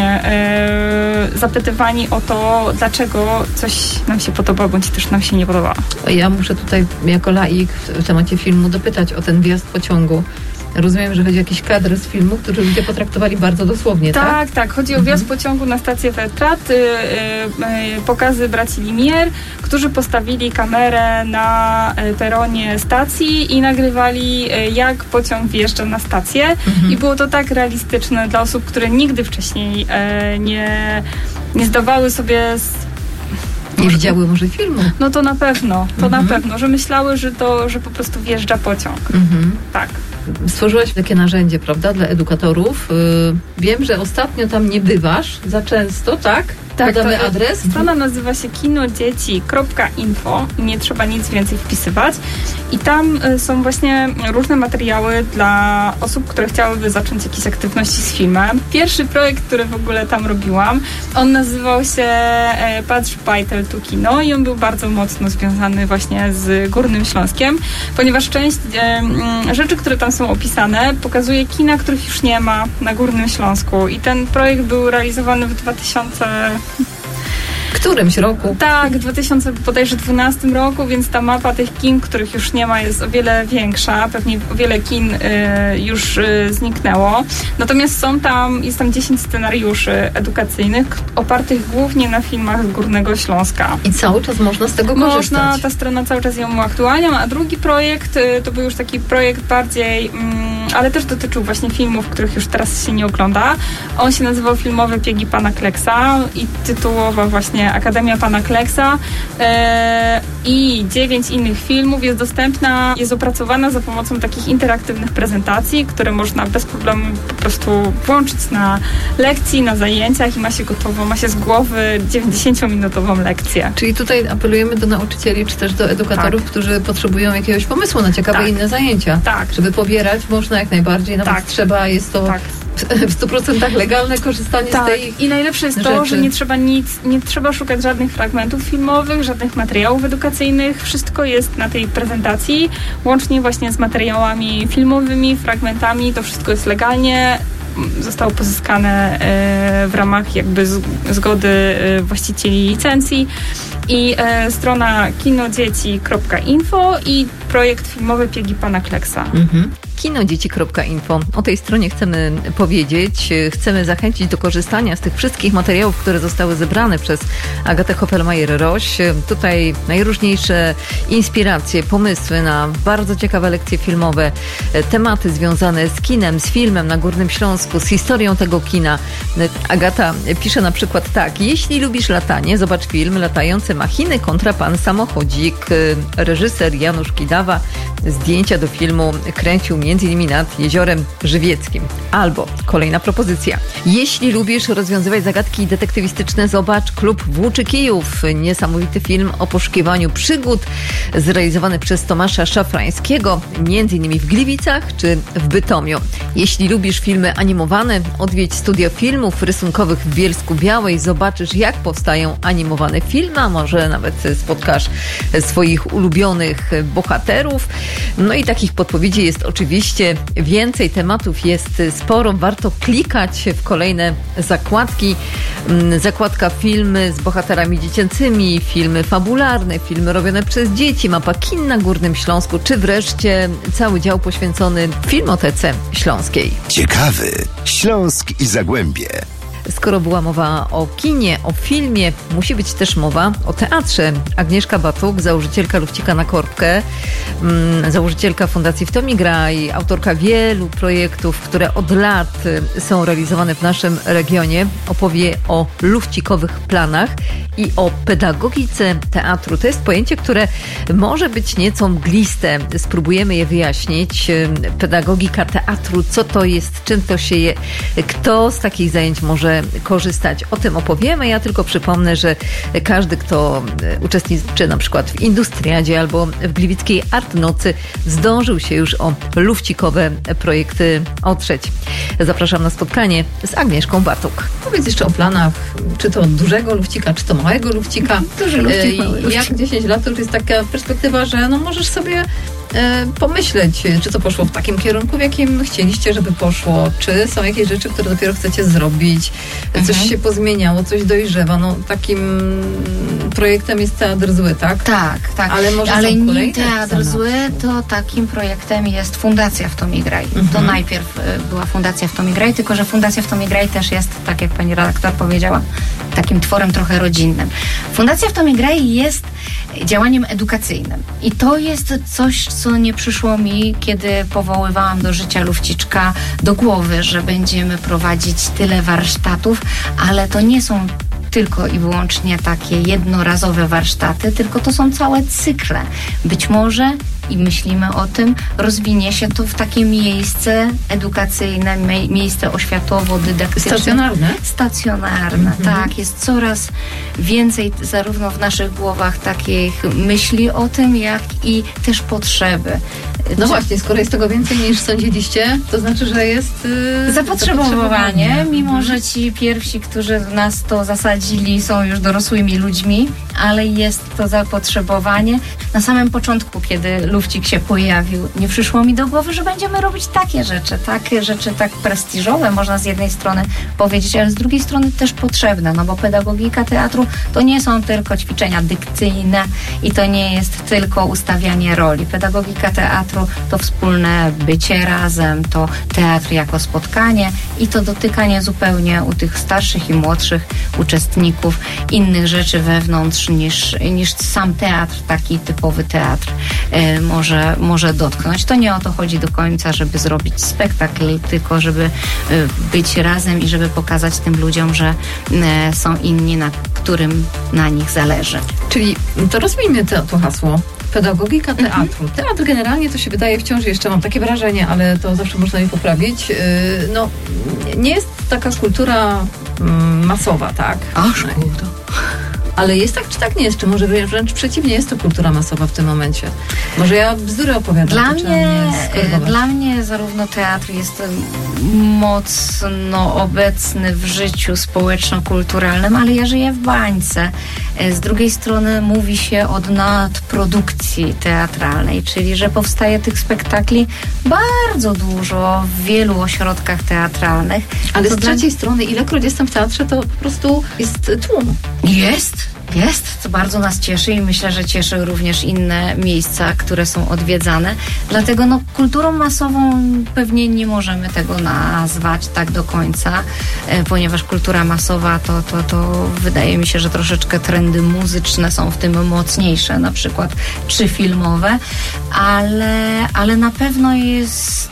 e, zapytywani o to, dlaczego coś nam się podoba, bądź też nam się nie podoba. Ja muszę tutaj jako laik w temacie filmu dopytać o ten wjazd pociągu. Rozumiem, że chodzi o jakiś kadr z filmu, który ludzie potraktowali bardzo dosłownie, tak? Tak, tak. Chodzi o wjazd mhm. pociągu na stację Ertrat, y, y, y, pokazy braci Limier, którzy postawili kamerę na y, peronie stacji i nagrywali, y, jak pociąg wjeżdża na stację. Mhm. I było to tak realistyczne dla osób, które nigdy wcześniej y, nie, nie zdawały sobie z Nie widziały może filmu. No to na pewno, to mhm. na pewno, że myślały, że to, że po prostu wjeżdża pociąg. Mhm. Tak. stworzyłaś takie narzędzie, prawda, dla edukatorów. Wiem, że ostatnio tam nie bywasz za często, tak? Tak, podamy to, adres. Strona nazywa się kinodzieci kropka info i nie trzeba nic więcej wpisywać. I tam y, są właśnie różne materiały dla osób, które chciałyby zacząć jakieś aktywności z filmem. Pierwszy projekt, który w ogóle tam robiłam, on nazywał się e, Patrz Bajtel tu Kino i on był bardzo mocno związany właśnie z Górnym Śląskiem, ponieważ część e, m, rzeczy, które tam są opisane, pokazuje kina, których już nie ma na Górnym Śląsku. I ten projekt był realizowany w dwa tysiące którymś roku? Tak, w dwa tysiące dwunastym roku, więc ta mapa tych kin, których już nie ma, jest o wiele większa. Pewnie o wiele kin y, już y, zniknęło. Natomiast są tam, jest tam dziesięć scenariuszy edukacyjnych opartych głównie na filmach z Górnego Śląska. I cały czas można z tego korzystać. Można, ta strona cały czas ją uaktualnia, a drugi projekt y, to był już taki projekt bardziej, mm, ale też dotyczył właśnie filmów, których już teraz się nie ogląda. On się nazywał Filmowe Piegi Pana Kleksa i tytułował właśnie Akademia Pana Kleksa e, i dziewięć innych filmów jest dostępna, jest opracowana za pomocą takich interaktywnych prezentacji, które można bez problemu po prostu włączyć na lekcji, na zajęciach i ma się gotową, ma się z głowy dziewięćdziesięciominutową lekcję. Czyli tutaj apelujemy do nauczycieli, czy też do edukatorów, tak, którzy potrzebują jakiegoś pomysłu na ciekawe tak. inne zajęcia. Tak. Żeby pobierać można jak najbardziej, nawet tak. trzeba, jest to tak. w stu procentach legalne korzystanie tak. z tej I najlepsze jest rzeczy. to, że nie trzeba nic, nie trzeba szukać żadnych fragmentów filmowych, żadnych materiałów edukacyjnych. Wszystko jest na tej prezentacji, łącznie właśnie z materiałami filmowymi, fragmentami. To wszystko jest legalnie. Zostało pozyskane e, w ramach jakby z, zgody e, właścicieli licencji. I e, strona kinodzieci kropka info i projekt filmowy Piegi Pana Kleksa. Mhm. kinodzieci kropka info. O tej stronie chcemy powiedzieć. Chcemy zachęcić do korzystania z tych wszystkich materiałów, które zostały zebrane przez Agatę Hoffelmajer-Roś. Tutaj najróżniejsze inspiracje, pomysły na bardzo ciekawe lekcje filmowe, tematy związane z kinem, z filmem na Górnym Śląsku, z historią tego kina. Agata pisze na przykład tak: jeśli lubisz latanie, zobacz film Latające machiny kontra Pan Samochodzik. Reżyser Janusz Kidawa zdjęcia do filmu kręcił między innymi nad Jeziorem Żywieckim. Albo kolejna propozycja. Jeśli lubisz rozwiązywać zagadki detektywistyczne, zobacz Klub Włóczykijów. Niesamowity film o poszukiwaniu przygód zrealizowany przez Tomasza Szafrańskiego, między innymi w Gliwicach czy w Bytomiu. Jeśli lubisz filmy animowane, odwiedź studio filmów rysunkowych w Bielsku-Białej. Zobaczysz, jak powstają animowane filmy, a może nawet spotkasz swoich ulubionych bohaterów. No i takich podpowiedzi jest oczywiście więcej, tematów jest sporo. Warto klikać w kolejne zakładki. Zakładka filmy z bohaterami dziecięcymi, filmy fabularne, filmy robione przez dzieci, mapa kin na Górnym Śląsku, czy wreszcie cały dział poświęcony Filmotece Śląskiej. Ciekawy Śląsk i Zagłębie. Skoro była mowa o kinie, o filmie, musi być też mowa o teatrze. Agnieszka Batuk, założycielka Lufcika na Korbkę, mm, założycielka Fundacji W to mi graj, autorka wielu projektów, które od lat są realizowane w naszym regionie, opowie o lufcikowych planach i o pedagogice teatru. To jest pojęcie, które może być nieco mgliste. Spróbujemy je wyjaśnić. Pedagogika teatru, co to jest, czym to się je, kto z takich zajęć może korzystać. O tym opowiemy. Ja tylko przypomnę, że każdy, kto uczestniczy na przykład w Industriadzie albo w Gliwickiej Art Nocy, zdążył się już o lufcikowe projekty otrzeć. Zapraszam na spotkanie z Agnieszką Batuk. Powiedz jeszcze o planach, czy to dużego lufcika, czy to małego lufcika. Duży lufcik, mały lufcik. Jak dziesięć lat to już jest taka perspektywa, że no możesz sobie e, pomyśleć, czy to poszło w takim kierunku, w jakim chcieliście, żeby poszło, czy są jakieś rzeczy, które dopiero chcecie zrobić, mhm. coś się pozmieniało, coś dojrzewa. No takim projektem jest Teatr Zły, tak? Tak, tak. Ale może Ale są nie Teatr Zły, to takim projektem jest Fundacja W to mi graj. Mhm. To najpierw była Fundacja W to mi graj, tylko że Fundacja W to mi graj też jest, tak jak pani redaktor powiedziała, takim tworem trochę rodzinnym. Fundacja W to mi graj jest działaniem edukacyjnym. I to jest coś, co nie przyszło mi, kiedy powoływałam do życia Lufciczka do głowy, że będziemy prowadzić tyle warsztatów, ale to nie są tylko i wyłącznie takie jednorazowe warsztaty, tylko to są całe cykle. Być może i myślimy o tym, rozwinie się to w takie miejsce edukacyjne, mie- miejsce oświatowo-dydaktyczne. Stacjonarne? Stacjonarne, mhm. tak. Jest coraz więcej zarówno w naszych głowach takich myśli o tym, jak i też potrzeby. No właśnie, skoro jest tego więcej niż sądziliście, to znaczy, że jest yy, zapotrzebowanie, mimo że ci pierwsi, którzy nas to zasadzili, są już dorosłymi ludźmi, ale jest to zapotrzebowanie. Na samym początku, kiedy lufcik się pojawił, nie przyszło mi do głowy, że będziemy robić takie rzeczy, takie rzeczy tak prestiżowe, można z jednej strony powiedzieć, ale z drugiej strony też potrzebne, no bo pedagogika teatru to nie są tylko ćwiczenia dykcyjne i to nie jest tylko ustawianie roli. Pedagogika teatru to wspólne bycie razem, to teatr jako spotkanie i to dotykanie zupełnie u tych starszych i młodszych uczestników innych rzeczy wewnątrz niż, niż sam teatr, taki typowy teatr e, może, może dotknąć. To nie o to chodzi do końca, żeby zrobić spektakl, tylko żeby e, być razem i żeby pokazać tym ludziom, że e, są inni, na którym na nich zależy. Czyli to rozwijmy to, to hasło. Pedagogika teatru. Mhm. Teatr generalnie to się wydaje wciąż jeszcze, mam takie wrażenie, ale to zawsze można mi poprawić. Yy, no, nie jest taka kultura mm, masowa, tak? Aż kurde. Ale jest tak, czy tak nie jest? Czy może wręcz przeciwnie, jest to kultura masowa w tym momencie? Może ja bzdury opowiadam. Dla, mnie, mnie dla mnie zarówno teatr jest mocno obecny w życiu społeczno-kulturalnym, ale ja żyję w bańce. Z drugiej strony mówi się o nadprodukcji teatralnej, czyli że powstaje tych spektakli bardzo dużo w wielu ośrodkach teatralnych. Ale to z trzeciej dla... strony, ilekroć jestem w teatrze, to po prostu jest tłum. Jest. Jest, co bardzo nas cieszy i myślę, że cieszy również inne miejsca, które są odwiedzane. Dlatego no, kulturą masową pewnie nie możemy tego nazwać tak do końca, e, ponieważ kultura masowa to, to, to wydaje mi się, że troszeczkę trendy muzyczne są w tym mocniejsze, na przykład czy filmowe, ale, ale na pewno jest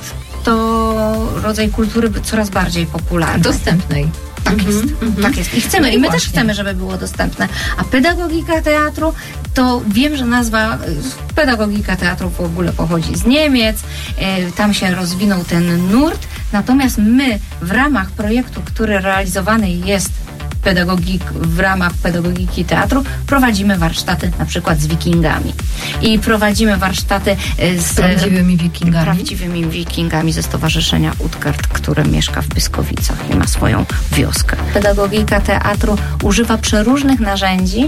to rodzaj kultury coraz bardziej popularny. Dostępnej. Tak jest, mm-hmm. tak jest. I chcemy, no i my właśnie. też chcemy, żeby było dostępne. A pedagogika teatru, to wiem, że nazwa pedagogika teatru w ogóle pochodzi z Niemiec, e, tam się rozwinął ten nurt, natomiast my w ramach projektu, który realizowany jest pedagogik, w ramach pedagogiki teatru prowadzimy warsztaty na przykład z wikingami. I prowadzimy warsztaty z, z prawdziwymi wikingami. prawdziwymi wikingami ze Stowarzyszenia Utgard, które mieszka w Byskowicach i ma swoją wioskę. Pedagogika teatru używa przeróżnych narzędzi,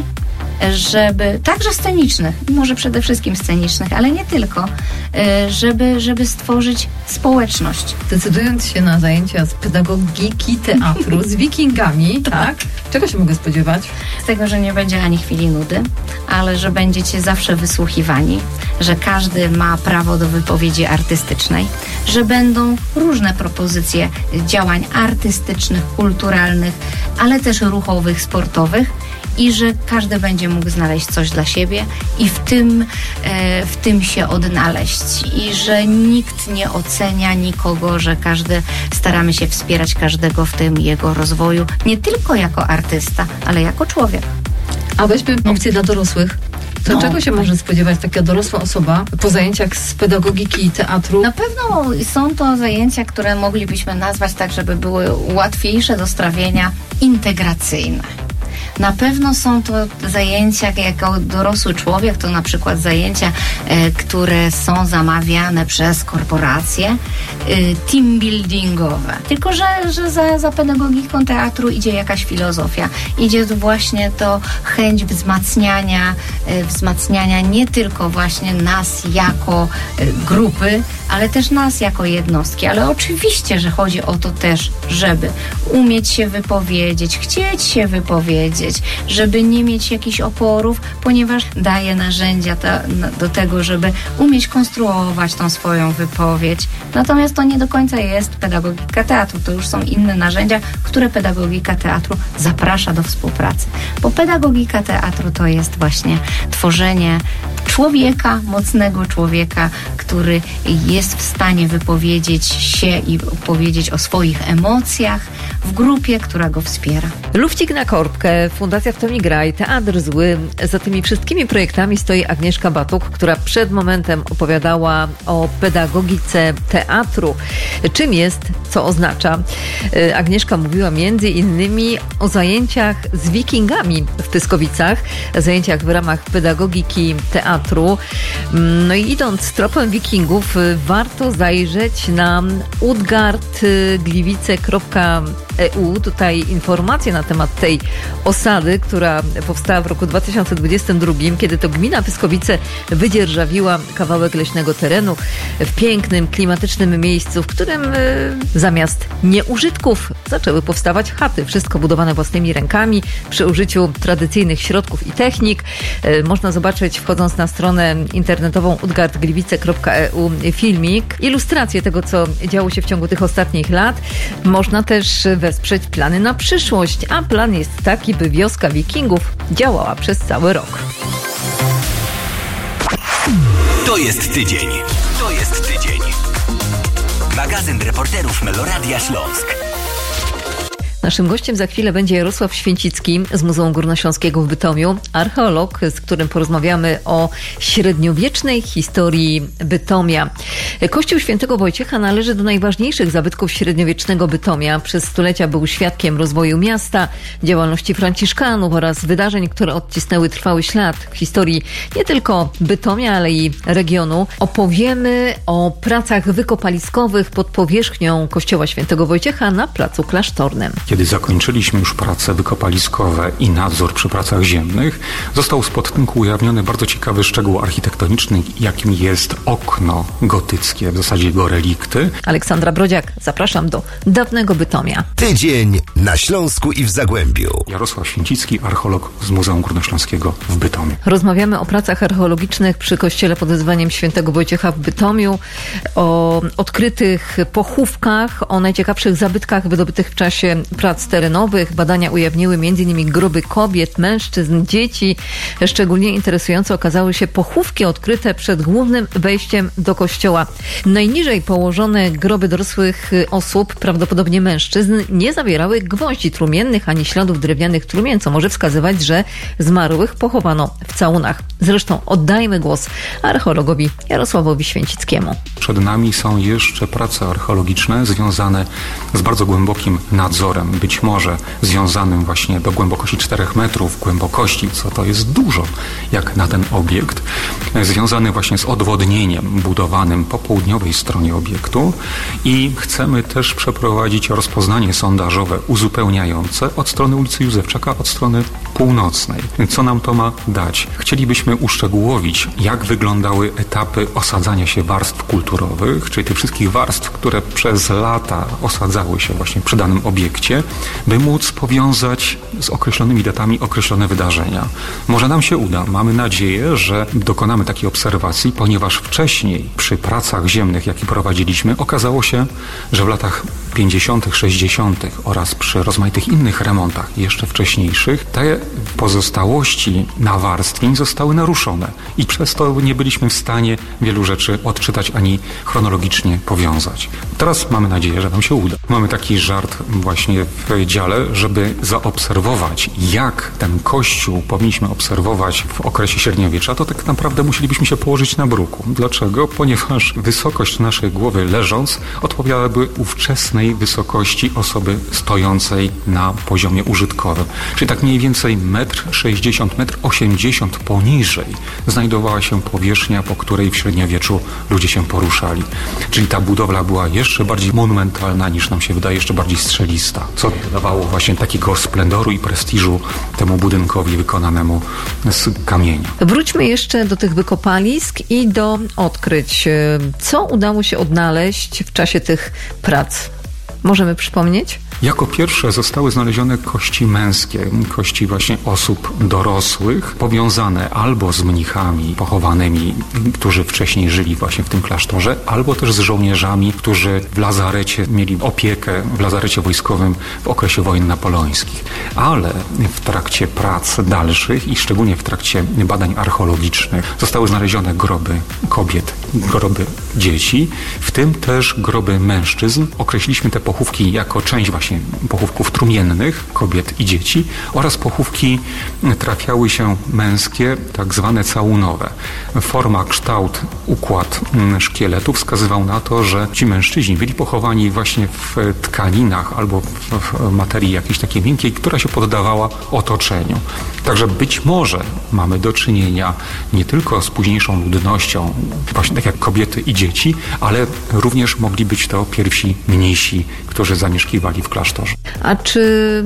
żeby, także scenicznych, może przede wszystkim scenicznych, ale nie tylko, żeby, żeby stworzyć społeczność. Decydując się na zajęcia z pedagogiki teatru z wikingami, tak? Czego się mogę spodziewać? Z tego, że nie będzie ani chwili nudy, ale że będziecie zawsze wysłuchiwani, że każdy ma prawo do wypowiedzi artystycznej, że będą różne propozycje działań artystycznych, kulturalnych, ale też ruchowych, sportowych, i że każdy będzie mógł znaleźć coś dla siebie i w tym, e, w tym się odnaleźć. I że nikt nie ocenia nikogo, że każdy, staramy się wspierać każdego w tym jego rozwoju, nie tylko jako artysta, ale jako człowiek. A weźmy opcję dla dorosłych. To no. Czego się może spodziewać taka dorosła osoba po zajęciach z pedagogiki i teatru? Na pewno są to zajęcia, które moglibyśmy nazwać tak, żeby były łatwiejsze do strawienia, integracyjne. Na pewno są to zajęcia jako dorosły człowiek, to na przykład zajęcia, e, które są zamawiane przez korporacje, e, team buildingowe. Tylko, że, że za, za pedagogiką teatru idzie jakaś filozofia. Idzie właśnie to chęć wzmacniania, e, wzmacniania nie tylko właśnie nas jako e, grupy, ale też nas jako jednostki. Ale oczywiście, że chodzi o to też, żeby umieć się wypowiedzieć, chcieć się wypowiedzieć, żeby nie mieć jakichś oporów, ponieważ daje narzędzia ta, na, do tego, żeby umieć konstruować tą swoją wypowiedź. Natomiast to nie do końca jest pedagogika teatru. To już są inne narzędzia, które pedagogika teatru zaprasza do współpracy. Bo pedagogika teatru to jest właśnie tworzenie człowieka, mocnego człowieka, który jest w stanie wypowiedzieć się i powiedzieć o swoich emocjach w grupie, która go wspiera. Lufcik na korbkę, Fundacja W to mi graj, Teatr Zły. Za tymi wszystkimi projektami stoi Agnieszka Batuk, która przed momentem opowiadała o pedagogice teatru. Czym jest, co oznacza. Agnieszka mówiła między innymi o zajęciach z wikingami w Pyskowicach, zajęciach w ramach pedagogiki teatru. No i idąc tropem wikingów, warto zajrzeć na udgardgliwice kropka e u. Tutaj informacje na temat tej osady, która powstała w roku dwa tysiące dwudziestym drugim, kiedy to gmina Pyskowice wydzierżawiła kawałek leśnego terenu w pięknym, klimatycznym miejscu, w którym y, zamiast nieużytków zaczęły powstawać chaty. Wszystko budowane własnymi rękami, przy użyciu tradycyjnych środków i technik. Y, można zobaczyć, wchodząc na stronę internetową udgardgliwice kropka e u, filmik, ilustrację tego, co działo się w ciągu tych ostatnich lat. Można też wesprzeć plany na przyszłość, a plan jest taki, by wioska wikingów działała przez cały rok. To jest tydzień. To jest tydzień. Magazyn reporterów Meloradia Śląsk. Naszym gościem za chwilę będzie Jarosław Święcicki z Muzeum Górnośląskiego w Bytomiu, archeolog, z którym porozmawiamy o średniowiecznej historii Bytomia. Kościół Świętego Wojciecha należy do najważniejszych zabytków średniowiecznego Bytomia. Przez stulecia był świadkiem rozwoju miasta, działalności franciszkanów oraz wydarzeń, które odcisnęły trwały ślad w historii nie tylko Bytomia, ale i regionu. Opowiemy o pracach wykopaliskowych pod powierzchnią Kościoła Świętego Wojciecha na Placu Klasztornym. Kiedy zakończyliśmy już prace wykopaliskowe i nadzór przy pracach ziemnych, został spod tynku ujawniony bardzo ciekawy szczegół architektoniczny, jakim jest okno gotyckie, w zasadzie jego relikty. Aleksandra Brodziak, zapraszam do dawnego Bytomia. Tydzień na Śląsku i w Zagłębiu. Jarosław Święcicki, archeolog z Muzeum Górnośląskiego w Bytomiu. Rozmawiamy o pracach archeologicznych przy kościele pod wezwaniem Świętego Wojciecha w Bytomiu, o odkrytych pochówkach, o najciekawszych zabytkach wydobytych w czasie prac terenowych. Badania ujawniły między innymi groby kobiet, mężczyzn, dzieci. Szczególnie interesujące okazały się pochówki odkryte przed głównym wejściem do kościoła. Najniżej położone groby dorosłych osób, prawdopodobnie mężczyzn, nie zawierały gwoździ trumiennych ani śladów drewnianych trumien, co może wskazywać, że zmarłych pochowano w całunach. Zresztą oddajmy głos archeologowi Jarosławowi Święcickiemu. Przed nami są jeszcze prace archeologiczne związane z bardzo głębokim nadzorem, być może związanym właśnie do głębokości czterech metrów głębokości, co to jest dużo jak na ten obiekt, związany właśnie z odwodnieniem budowanym po południowej stronie obiektu i chcemy też przeprowadzić rozpoznanie sondażowe uzupełniające od strony ulicy Józefczaka, od strony północnej. Co nam to ma dać? Chcielibyśmy uszczegółowić, jak wyglądały etapy osadzania się warstw kulturowych, czyli tych wszystkich warstw, które przez lata osadzały się właśnie przy danym obiekcie, by móc powiązać z określonymi datami określone wydarzenia. Może nam się uda. Mamy nadzieję, że dokonamy takiej obserwacji, ponieważ wcześniej przy pracach ziemnych, jakie prowadziliśmy, okazało się, że w latach pięćdziesiątych, sześćdziesiątych oraz przy rozmaitych innych remontach jeszcze wcześniejszych te pozostałości nawarstwień zostały naruszone i przez to nie byliśmy w stanie wielu rzeczy odczytać ani chronologicznie powiązać. Teraz mamy nadzieję, że nam się uda. Mamy taki żart właśnie w dziale, żeby zaobserwować, jak ten kościół powinniśmy obserwować w okresie średniowiecza, to tak naprawdę musielibyśmy się położyć na bruku. Dlaczego? Ponieważ wysokość naszej głowy leżąc odpowiadałaby ówczesnej wysokości osoby stojącej na poziomie użytkowym. Czyli tak mniej więcej metr sześćdziesiąt, metr osiemdziesiąt poniżej znajdowała się powierzchnia, po której w średniowieczu ludzie się poruszali. Czyli ta budowla była jeszcze bardziej monumentalna niż nam się wydaje, jeszcze bardziej strzelista, co dawało właśnie takiego splendoru i prestiżu temu budynkowi wykonanemu z kamienia. Wróćmy jeszcze do tych wykopalisk i do odkryć. Co udało się odnaleźć w czasie tych prac? Możemy przypomnieć? Jako pierwsze zostały znalezione kości męskie, kości właśnie osób dorosłych, powiązane albo z mnichami pochowanymi, którzy wcześniej żyli właśnie w tym klasztorze, albo też z żołnierzami, którzy w lazarecie mieli opiekę, w lazarecie wojskowym w okresie wojen napoleońskich. Ale w trakcie prac dalszych i szczególnie w trakcie badań archeologicznych zostały znalezione groby kobiet, groby dzieci, w tym też groby mężczyzn. Określiliśmy te pochówki jako część właśnie właśnie pochówków trumiennych kobiet i dzieci oraz pochówki trafiały się męskie, tak zwane całunowe. Forma, kształt, układ szkieletu wskazywał na to, że ci mężczyźni byli pochowani właśnie w tkaninach albo w materii jakiejś takiej miękkiej, która się poddawała otoczeniu. Także być może mamy do czynienia nie tylko z późniejszą ludnością, właśnie tak jak kobiety i dzieci, ale również mogli być to pierwsi mnisi, którzy zamieszkiwali w klasztorze. A czy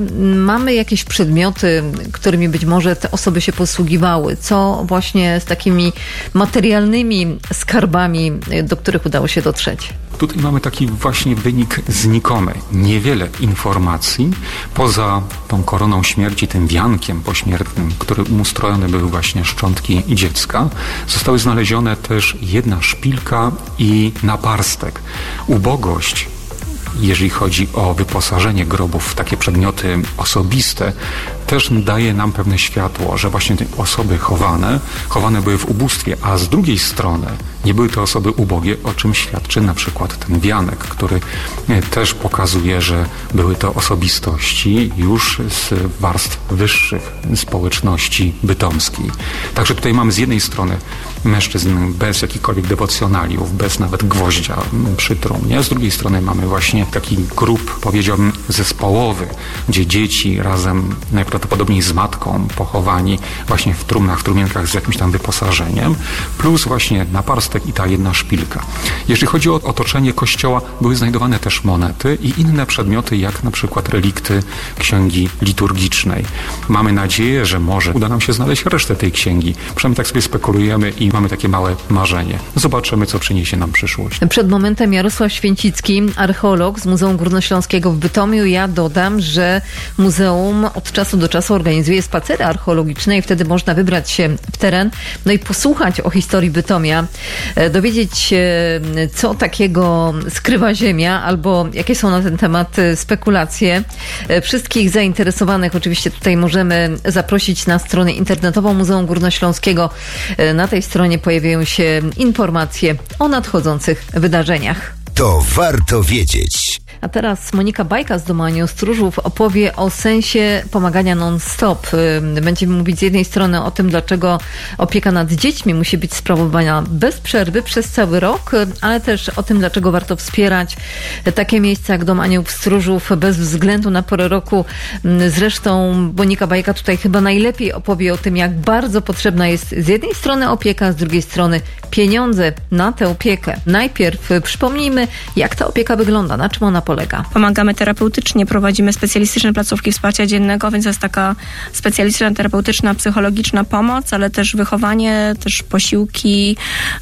mamy jakieś przedmioty, którymi być może te osoby się posługiwały? Co właśnie z takimi materialnymi skarbami, do których udało się dotrzeć? Tutaj mamy taki właśnie wynik znikomy. Niewiele informacji poza tą koroną śmierci, tym wiankiem pośmiertnym, którym ustrojone były właśnie szczątki dziecka. Zostały znalezione też jedna szpilka i naparstek. Ubogość, jeżeli chodzi o wyposażenie grobów w takie przedmioty osobiste, też daje nam pewne światło, że właśnie te osoby chowane, chowane były w ubóstwie, a z drugiej strony nie były to osoby ubogie, o czym świadczy na przykład ten wianek, który też pokazuje, że były to osobistości już z warstw wyższych społeczności bytomskiej. Także tutaj mamy z jednej strony mężczyzn bez jakichkolwiek dewocjonaliów, bez nawet gwoździa przy trumnie, z drugiej strony mamy właśnie taki grup, powiedziałbym, zespołowy, gdzie dzieci razem najprawdopodobniej z matką pochowani właśnie w trumnach, w trumienkach z jakimś tam wyposażeniem, plus właśnie naparstek i ta jedna szpilka. Jeżeli chodzi o otoczenie kościoła, były znajdowane też monety i inne przedmioty, jak na przykład relikty księgi liturgicznej. Mamy nadzieję, że może uda nam się znaleźć resztę tej księgi. Przynajmniej tak sobie spekulujemy i mamy takie małe marzenie. Zobaczymy, co przyniesie nam przyszłość. Przed momentem Jarosław Święcicki, archeolog z Muzeum Górnośląskiego w Bytomiu. Ja dodam, że muzeum od czasu do czasu organizuje spacery archeologiczne i wtedy można wybrać się w teren, no i posłuchać o historii Bytomia, dowiedzieć się, co takiego skrywa ziemia, albo jakie są na ten temat spekulacje. Wszystkich zainteresowanych oczywiście tutaj możemy zaprosić na stronę internetową Muzeum Górnośląskiego. Na tej stronie pojawiają się informacje o nadchodzących wydarzeniach. To warto wiedzieć. A teraz Monika Bajka z Domu Anioł Stróżów opowie o sensie pomagania non-stop. Będziemy mówić z jednej strony o tym, dlaczego opieka nad dziećmi musi być sprawowana bez przerwy przez cały rok, ale też o tym, dlaczego warto wspierać takie miejsca jak Dom Aniołów Stróżów bez względu na porę roku. Zresztą Monika Bajka tutaj chyba najlepiej opowie o tym, jak bardzo potrzebna jest z jednej strony opieka, a z drugiej strony pieniądze na tę opiekę. Najpierw przypomnijmy, jak ta opieka wygląda, na czym ona polega. Pomagamy terapeutycznie, prowadzimy specjalistyczne placówki wsparcia dziennego, więc to jest taka specjalistyczna, terapeutyczna, psychologiczna pomoc, ale też wychowanie, też posiłki,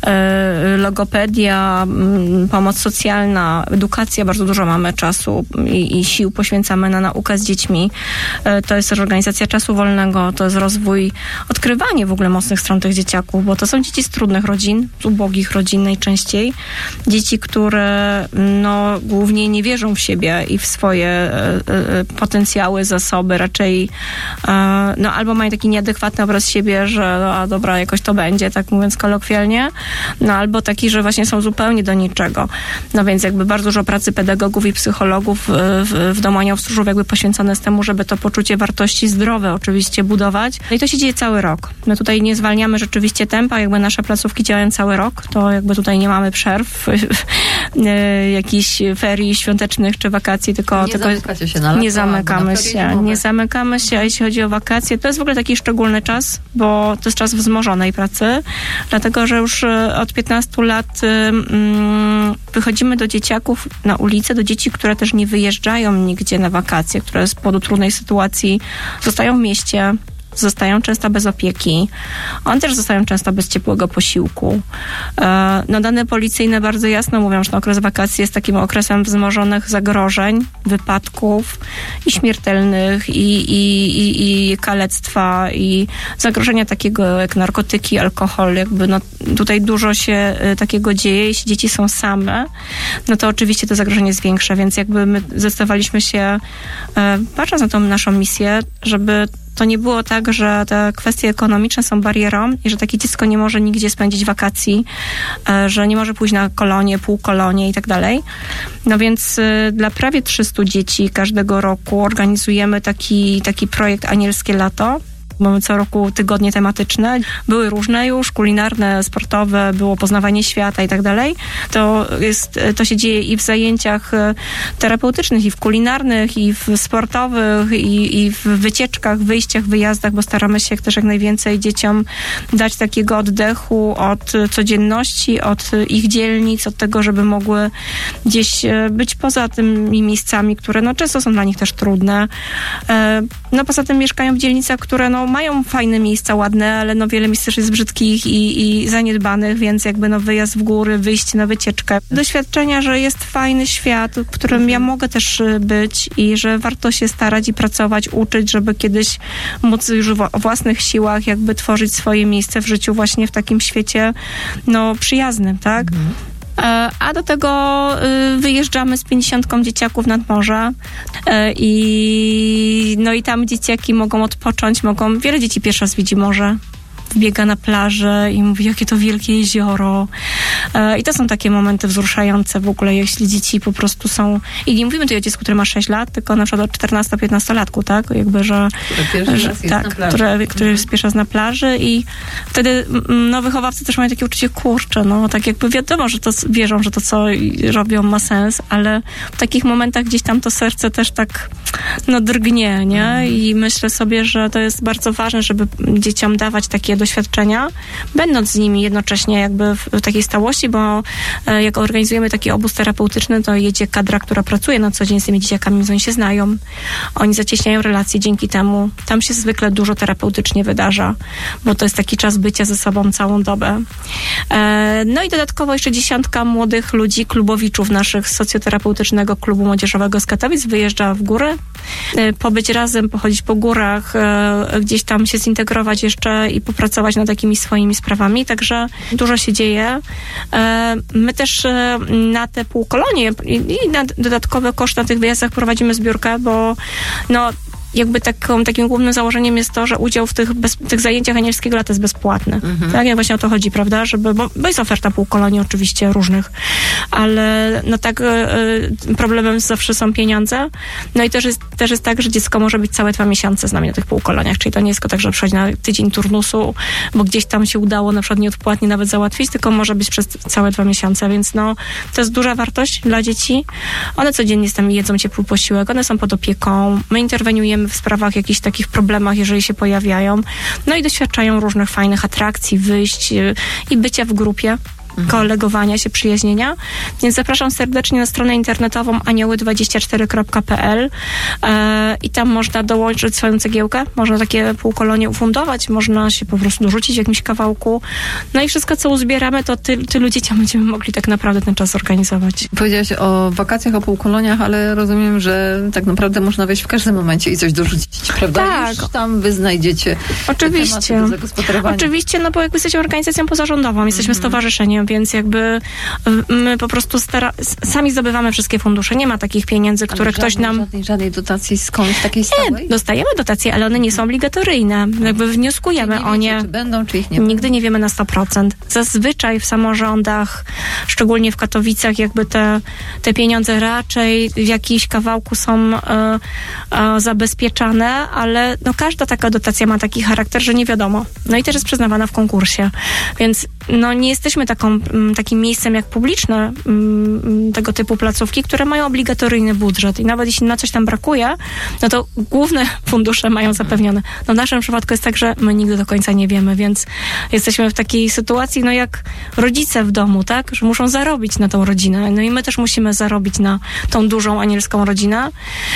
e, logopedia, m, pomoc socjalna, edukacja. Bardzo dużo mamy czasu i, i sił poświęcamy na naukę z dziećmi. E, to jest też organizacja czasu wolnego, to jest rozwój, odkrywanie w ogóle mocnych stron tych dzieciaków, bo to są dzieci z trudnych rodzin, z ubogich rodzin najczęściej. Dzieci, które no, głównie nie wierzą w siebie i w swoje e, e, potencjały, zasoby, raczej e, no, albo mają taki nieadekwatny obraz siebie, że no, a dobra, jakoś to będzie, tak mówiąc kolokwialnie, no albo taki, że właśnie są zupełnie do niczego. No więc jakby bardzo dużo pracy pedagogów i psychologów w, w Domu Aniołów Stróżów jakby poświęcone jest temu, żeby to poczucie wartości zdrowe oczywiście budować. No i to się dzieje cały rok. My tutaj nie zwalniamy rzeczywiście tempa, jakby nasze placówki działają cały rok, to jakby tutaj nie mamy przerw, jakichś ferii świątecznych czy wakacji, tylko... Nie tylko zamykacie się na lato, Nie zamykamy się, nie zamykamy się, a jeśli chodzi o wakacje, to jest w ogóle taki szczególny czas, bo to jest czas wzmożonej pracy, dlatego, że już od piętnastu lat um, wychodzimy do dzieciaków na ulicę, do dzieci, które też nie wyjeżdżają nigdzie na wakacje, które z powodu trudnej sytuacji zostają w mieście, zostają często bez opieki. One też zostają często bez ciepłego posiłku. No, dane policyjne bardzo jasno mówią, że okres wakacji jest takim okresem wzmożonych zagrożeń, wypadków i śmiertelnych, i, i, i, i kalectwa, i zagrożenia takiego jak narkotyki, alkohol. Jakby no, tutaj dużo się takiego dzieje. Jeśli dzieci są same, no to oczywiście to zagrożenie jest większe, więc jakby my zdecydowaliśmy się, patrząc na tą naszą misję, żeby to nie było tak, że te kwestie ekonomiczne są barierą i że takie dziecko nie może nigdzie spędzić wakacji, że nie może pójść na kolonie, półkolonie i tak dalej. No więc dla prawie trzystu dzieci każdego roku organizujemy taki, taki projekt Anielskie Lato. Mamy co roku tygodnie tematyczne. Były różne już, kulinarne, sportowe, było poznawanie świata i tak dalej. To jest, to się dzieje i w zajęciach terapeutycznych, i w kulinarnych, i w sportowych, i, i w wycieczkach, wyjściach, wyjazdach, bo staramy się też jak najwięcej dzieciom dać takiego oddechu od codzienności, od ich dzielnic, od tego, żeby mogły gdzieś być poza tymi miejscami, które no często są dla nich też trudne. No poza tym mieszkają w dzielnicach, które no mają fajne miejsca, ładne, ale no wiele miejsc też jest brzydkich i, i zaniedbanych, więc jakby no wyjazd w góry, wyjście na wycieczkę. Doświadczenia, że jest fajny świat, w którym ja mogę też być i że warto się starać i pracować, uczyć, żeby kiedyś móc już o własnych siłach jakby tworzyć swoje miejsce w życiu właśnie w takim świecie no przyjaznym, tak? Mhm. A do tego wyjeżdżamy z pięćdziesiątką dzieciaków nad morze i no i tam dzieciaki mogą odpocząć, mogą, wiele dzieci pierwszy raz widzi morze. Biega na plażę i mówi, jakie to wielkie jezioro. I to są takie momenty wzruszające w ogóle, jeśli dzieci po prostu są... I nie mówimy tutaj o dziecku, które ma sześć lat, tylko na przykład o czternasto-piętnastolatku, tak? Jakby, że... Który że tak, które, który jest pierwszy raz na plaży i wtedy no, wychowawcy też mają takie uczucie, kurczę, no tak jakby wiadomo, że to wierzą, że to, co robią, ma sens, ale w takich momentach gdzieś tam to serce też tak no drgnie, nie? I myślę sobie, że to jest bardzo ważne, żeby dzieciom dawać takie doświadczenia, będąc z nimi jednocześnie jakby w, w takiej stałości, bo e, jak organizujemy taki obóz terapeutyczny, to jedzie kadra, która pracuje na co dzień z tymi dzieciakami, więc oni się znają. Oni zacieśniają relacje dzięki temu. Tam się zwykle dużo terapeutycznie wydarza, bo to jest taki czas bycia ze sobą całą dobę. E, no i dodatkowo jeszcze dziesiątka młodych ludzi, klubowiczów naszych z socjoterapeutycznego klubu młodzieżowego z Katowic wyjeżdża w góry, e, pobyć razem, pochodzić po górach, e, gdzieś tam się zintegrować jeszcze i popracować nad takimi swoimi sprawami, także dużo się dzieje. My też na te półkolonie i na dodatkowe koszty na tych wyjazdach prowadzimy zbiórkę, bo no jakby taką, takim głównym założeniem jest to, że udział w tych, bez, tych zajęciach Anielskiego Lata jest bezpłatny. Mhm. Tak, jak właśnie o to chodzi, prawda? Żeby, bo, bo jest oferta półkolonii oczywiście różnych, ale no tak y, problemem zawsze są pieniądze. No i też jest, też jest tak, że dziecko może być całe dwa miesiące z nami na tych półkoloniach, czyli to nie jest tylko tak, że przychodzi na tydzień turnusu, bo gdzieś tam się udało na przykład nieodpłatnie nawet załatwić, tylko może być przez całe dwa miesiące, więc no to jest duża wartość dla dzieci. One codziennie z nami jedzą ciepły posiłek, one są pod opieką, my interweniujemy w sprawach, jakichś takich problemach, jeżeli się pojawiają. No i doświadczają różnych fajnych atrakcji, wyjść i bycia w grupie. Kolegowania się, przyjaźnienia. Więc zapraszam serdecznie na stronę internetową anioły dwadzieścia cztery kropka p l e, i tam można dołączyć swoją cegiełkę, można takie półkolonie ufundować, można się po prostu dorzucić w jakimś kawałku. No i wszystko, co uzbieramy, to ty, tylu dzieciom będziemy mogli tak naprawdę ten czas organizować. Powiedziałaś o wakacjach, o półkoloniach, ale rozumiem, że tak naprawdę można wejść w każdym momencie i coś dorzucić, prawda? Tak. Już tam wy znajdziecie Oczywiście. do zagospodarowania. Oczywiście, no bo jakby jesteśmy organizacją pozarządową, jesteśmy mm-hmm. stowarzyszeniem, więc jakby my po prostu stara- sami zdobywamy wszystkie fundusze. Nie ma takich pieniędzy, które ale ktoś żadnej, nam... Żadnej, żadnej dotacji skądś takiej stałej? Nie, dostajemy dotacje, ale one nie są obligatoryjne. Jakby wnioskujemy nie o wiecie, nie. Czy będą, czy ich nie Nigdy będą. nie wiemy na sto procent. Zazwyczaj w samorządach, szczególnie w Katowicach, jakby te, te pieniądze raczej w jakimś kawałku są e, e, zabezpieczane, ale no każda taka dotacja ma taki charakter, że nie wiadomo. No i też jest przyznawana w konkursie. Więc no nie jesteśmy taką, takim miejscem jak publiczne tego typu placówki, które mają obligatoryjny budżet i nawet jeśli na coś tam brakuje, no to główne fundusze mają zapewnione. No w naszym przypadku jest tak, że my nigdy do końca nie wiemy, więc jesteśmy w takiej sytuacji, no jak rodzice w domu, tak, że muszą zarobić na tą rodzinę. No i my też musimy zarobić na tą dużą anielską rodzinę.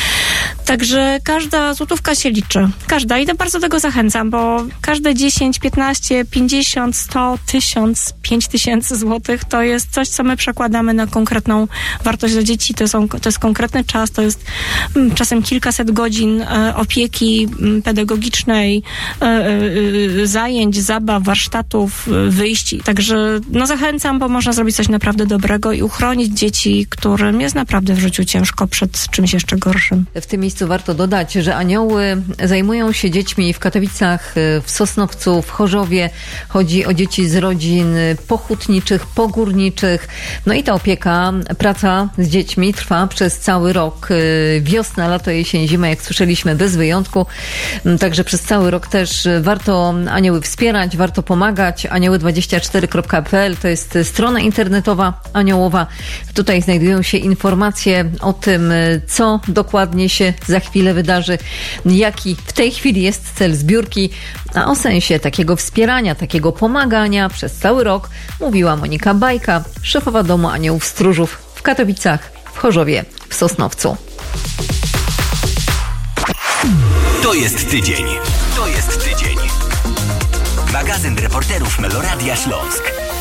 Także każda złotówka się liczy. Każda. I to bardzo do tego zachęcam, bo każde dziesięć, piętnaście, pięćdziesiąt, sto, tysiąc, pięć tysięcy złotych to jest coś, co my przekładamy na konkretną wartość dla dzieci. To, są, to jest konkretny czas, to jest mm, czasem kilkaset godzin e, opieki m, pedagogicznej, e, e, zajęć, zabaw, warsztatów, wyjść. Także no zachęcam, bo można zrobić coś naprawdę dobrego i uchronić dzieci, którym jest naprawdę w życiu ciężko przed czymś jeszcze gorszym. W tym miejscu warto dodać, że anioły zajmują się dziećmi w Katowicach, w Sosnowcu, w Chorzowie. Chodzi o dzieci z rodzin pochutniczych, pogórniczych. No i ta opieka, praca z dziećmi trwa przez cały rok. Wiosna, lato, jesień, zima, jak słyszeliśmy, bez wyjątku. Także przez cały rok też warto anioły wspierać, warto pomagać. anioły dwadzieścia cztery kropka p l to jest strona internetowa aniołowa. Tutaj znajdują się informacje o tym, co dokładnie się za chwilę wydarzy, jaki w tej chwili jest cel zbiórki, a o sensie takiego wspierania, takiego pomagania przez cały rok mówiła Monika Bajka, szefowa Domu Aniołów Stróżów w Katowicach, w Chorzowie, w Sosnowcu. To jest tydzień. To jest tydzień. Magazyn reporterów Meloradia Śląsk.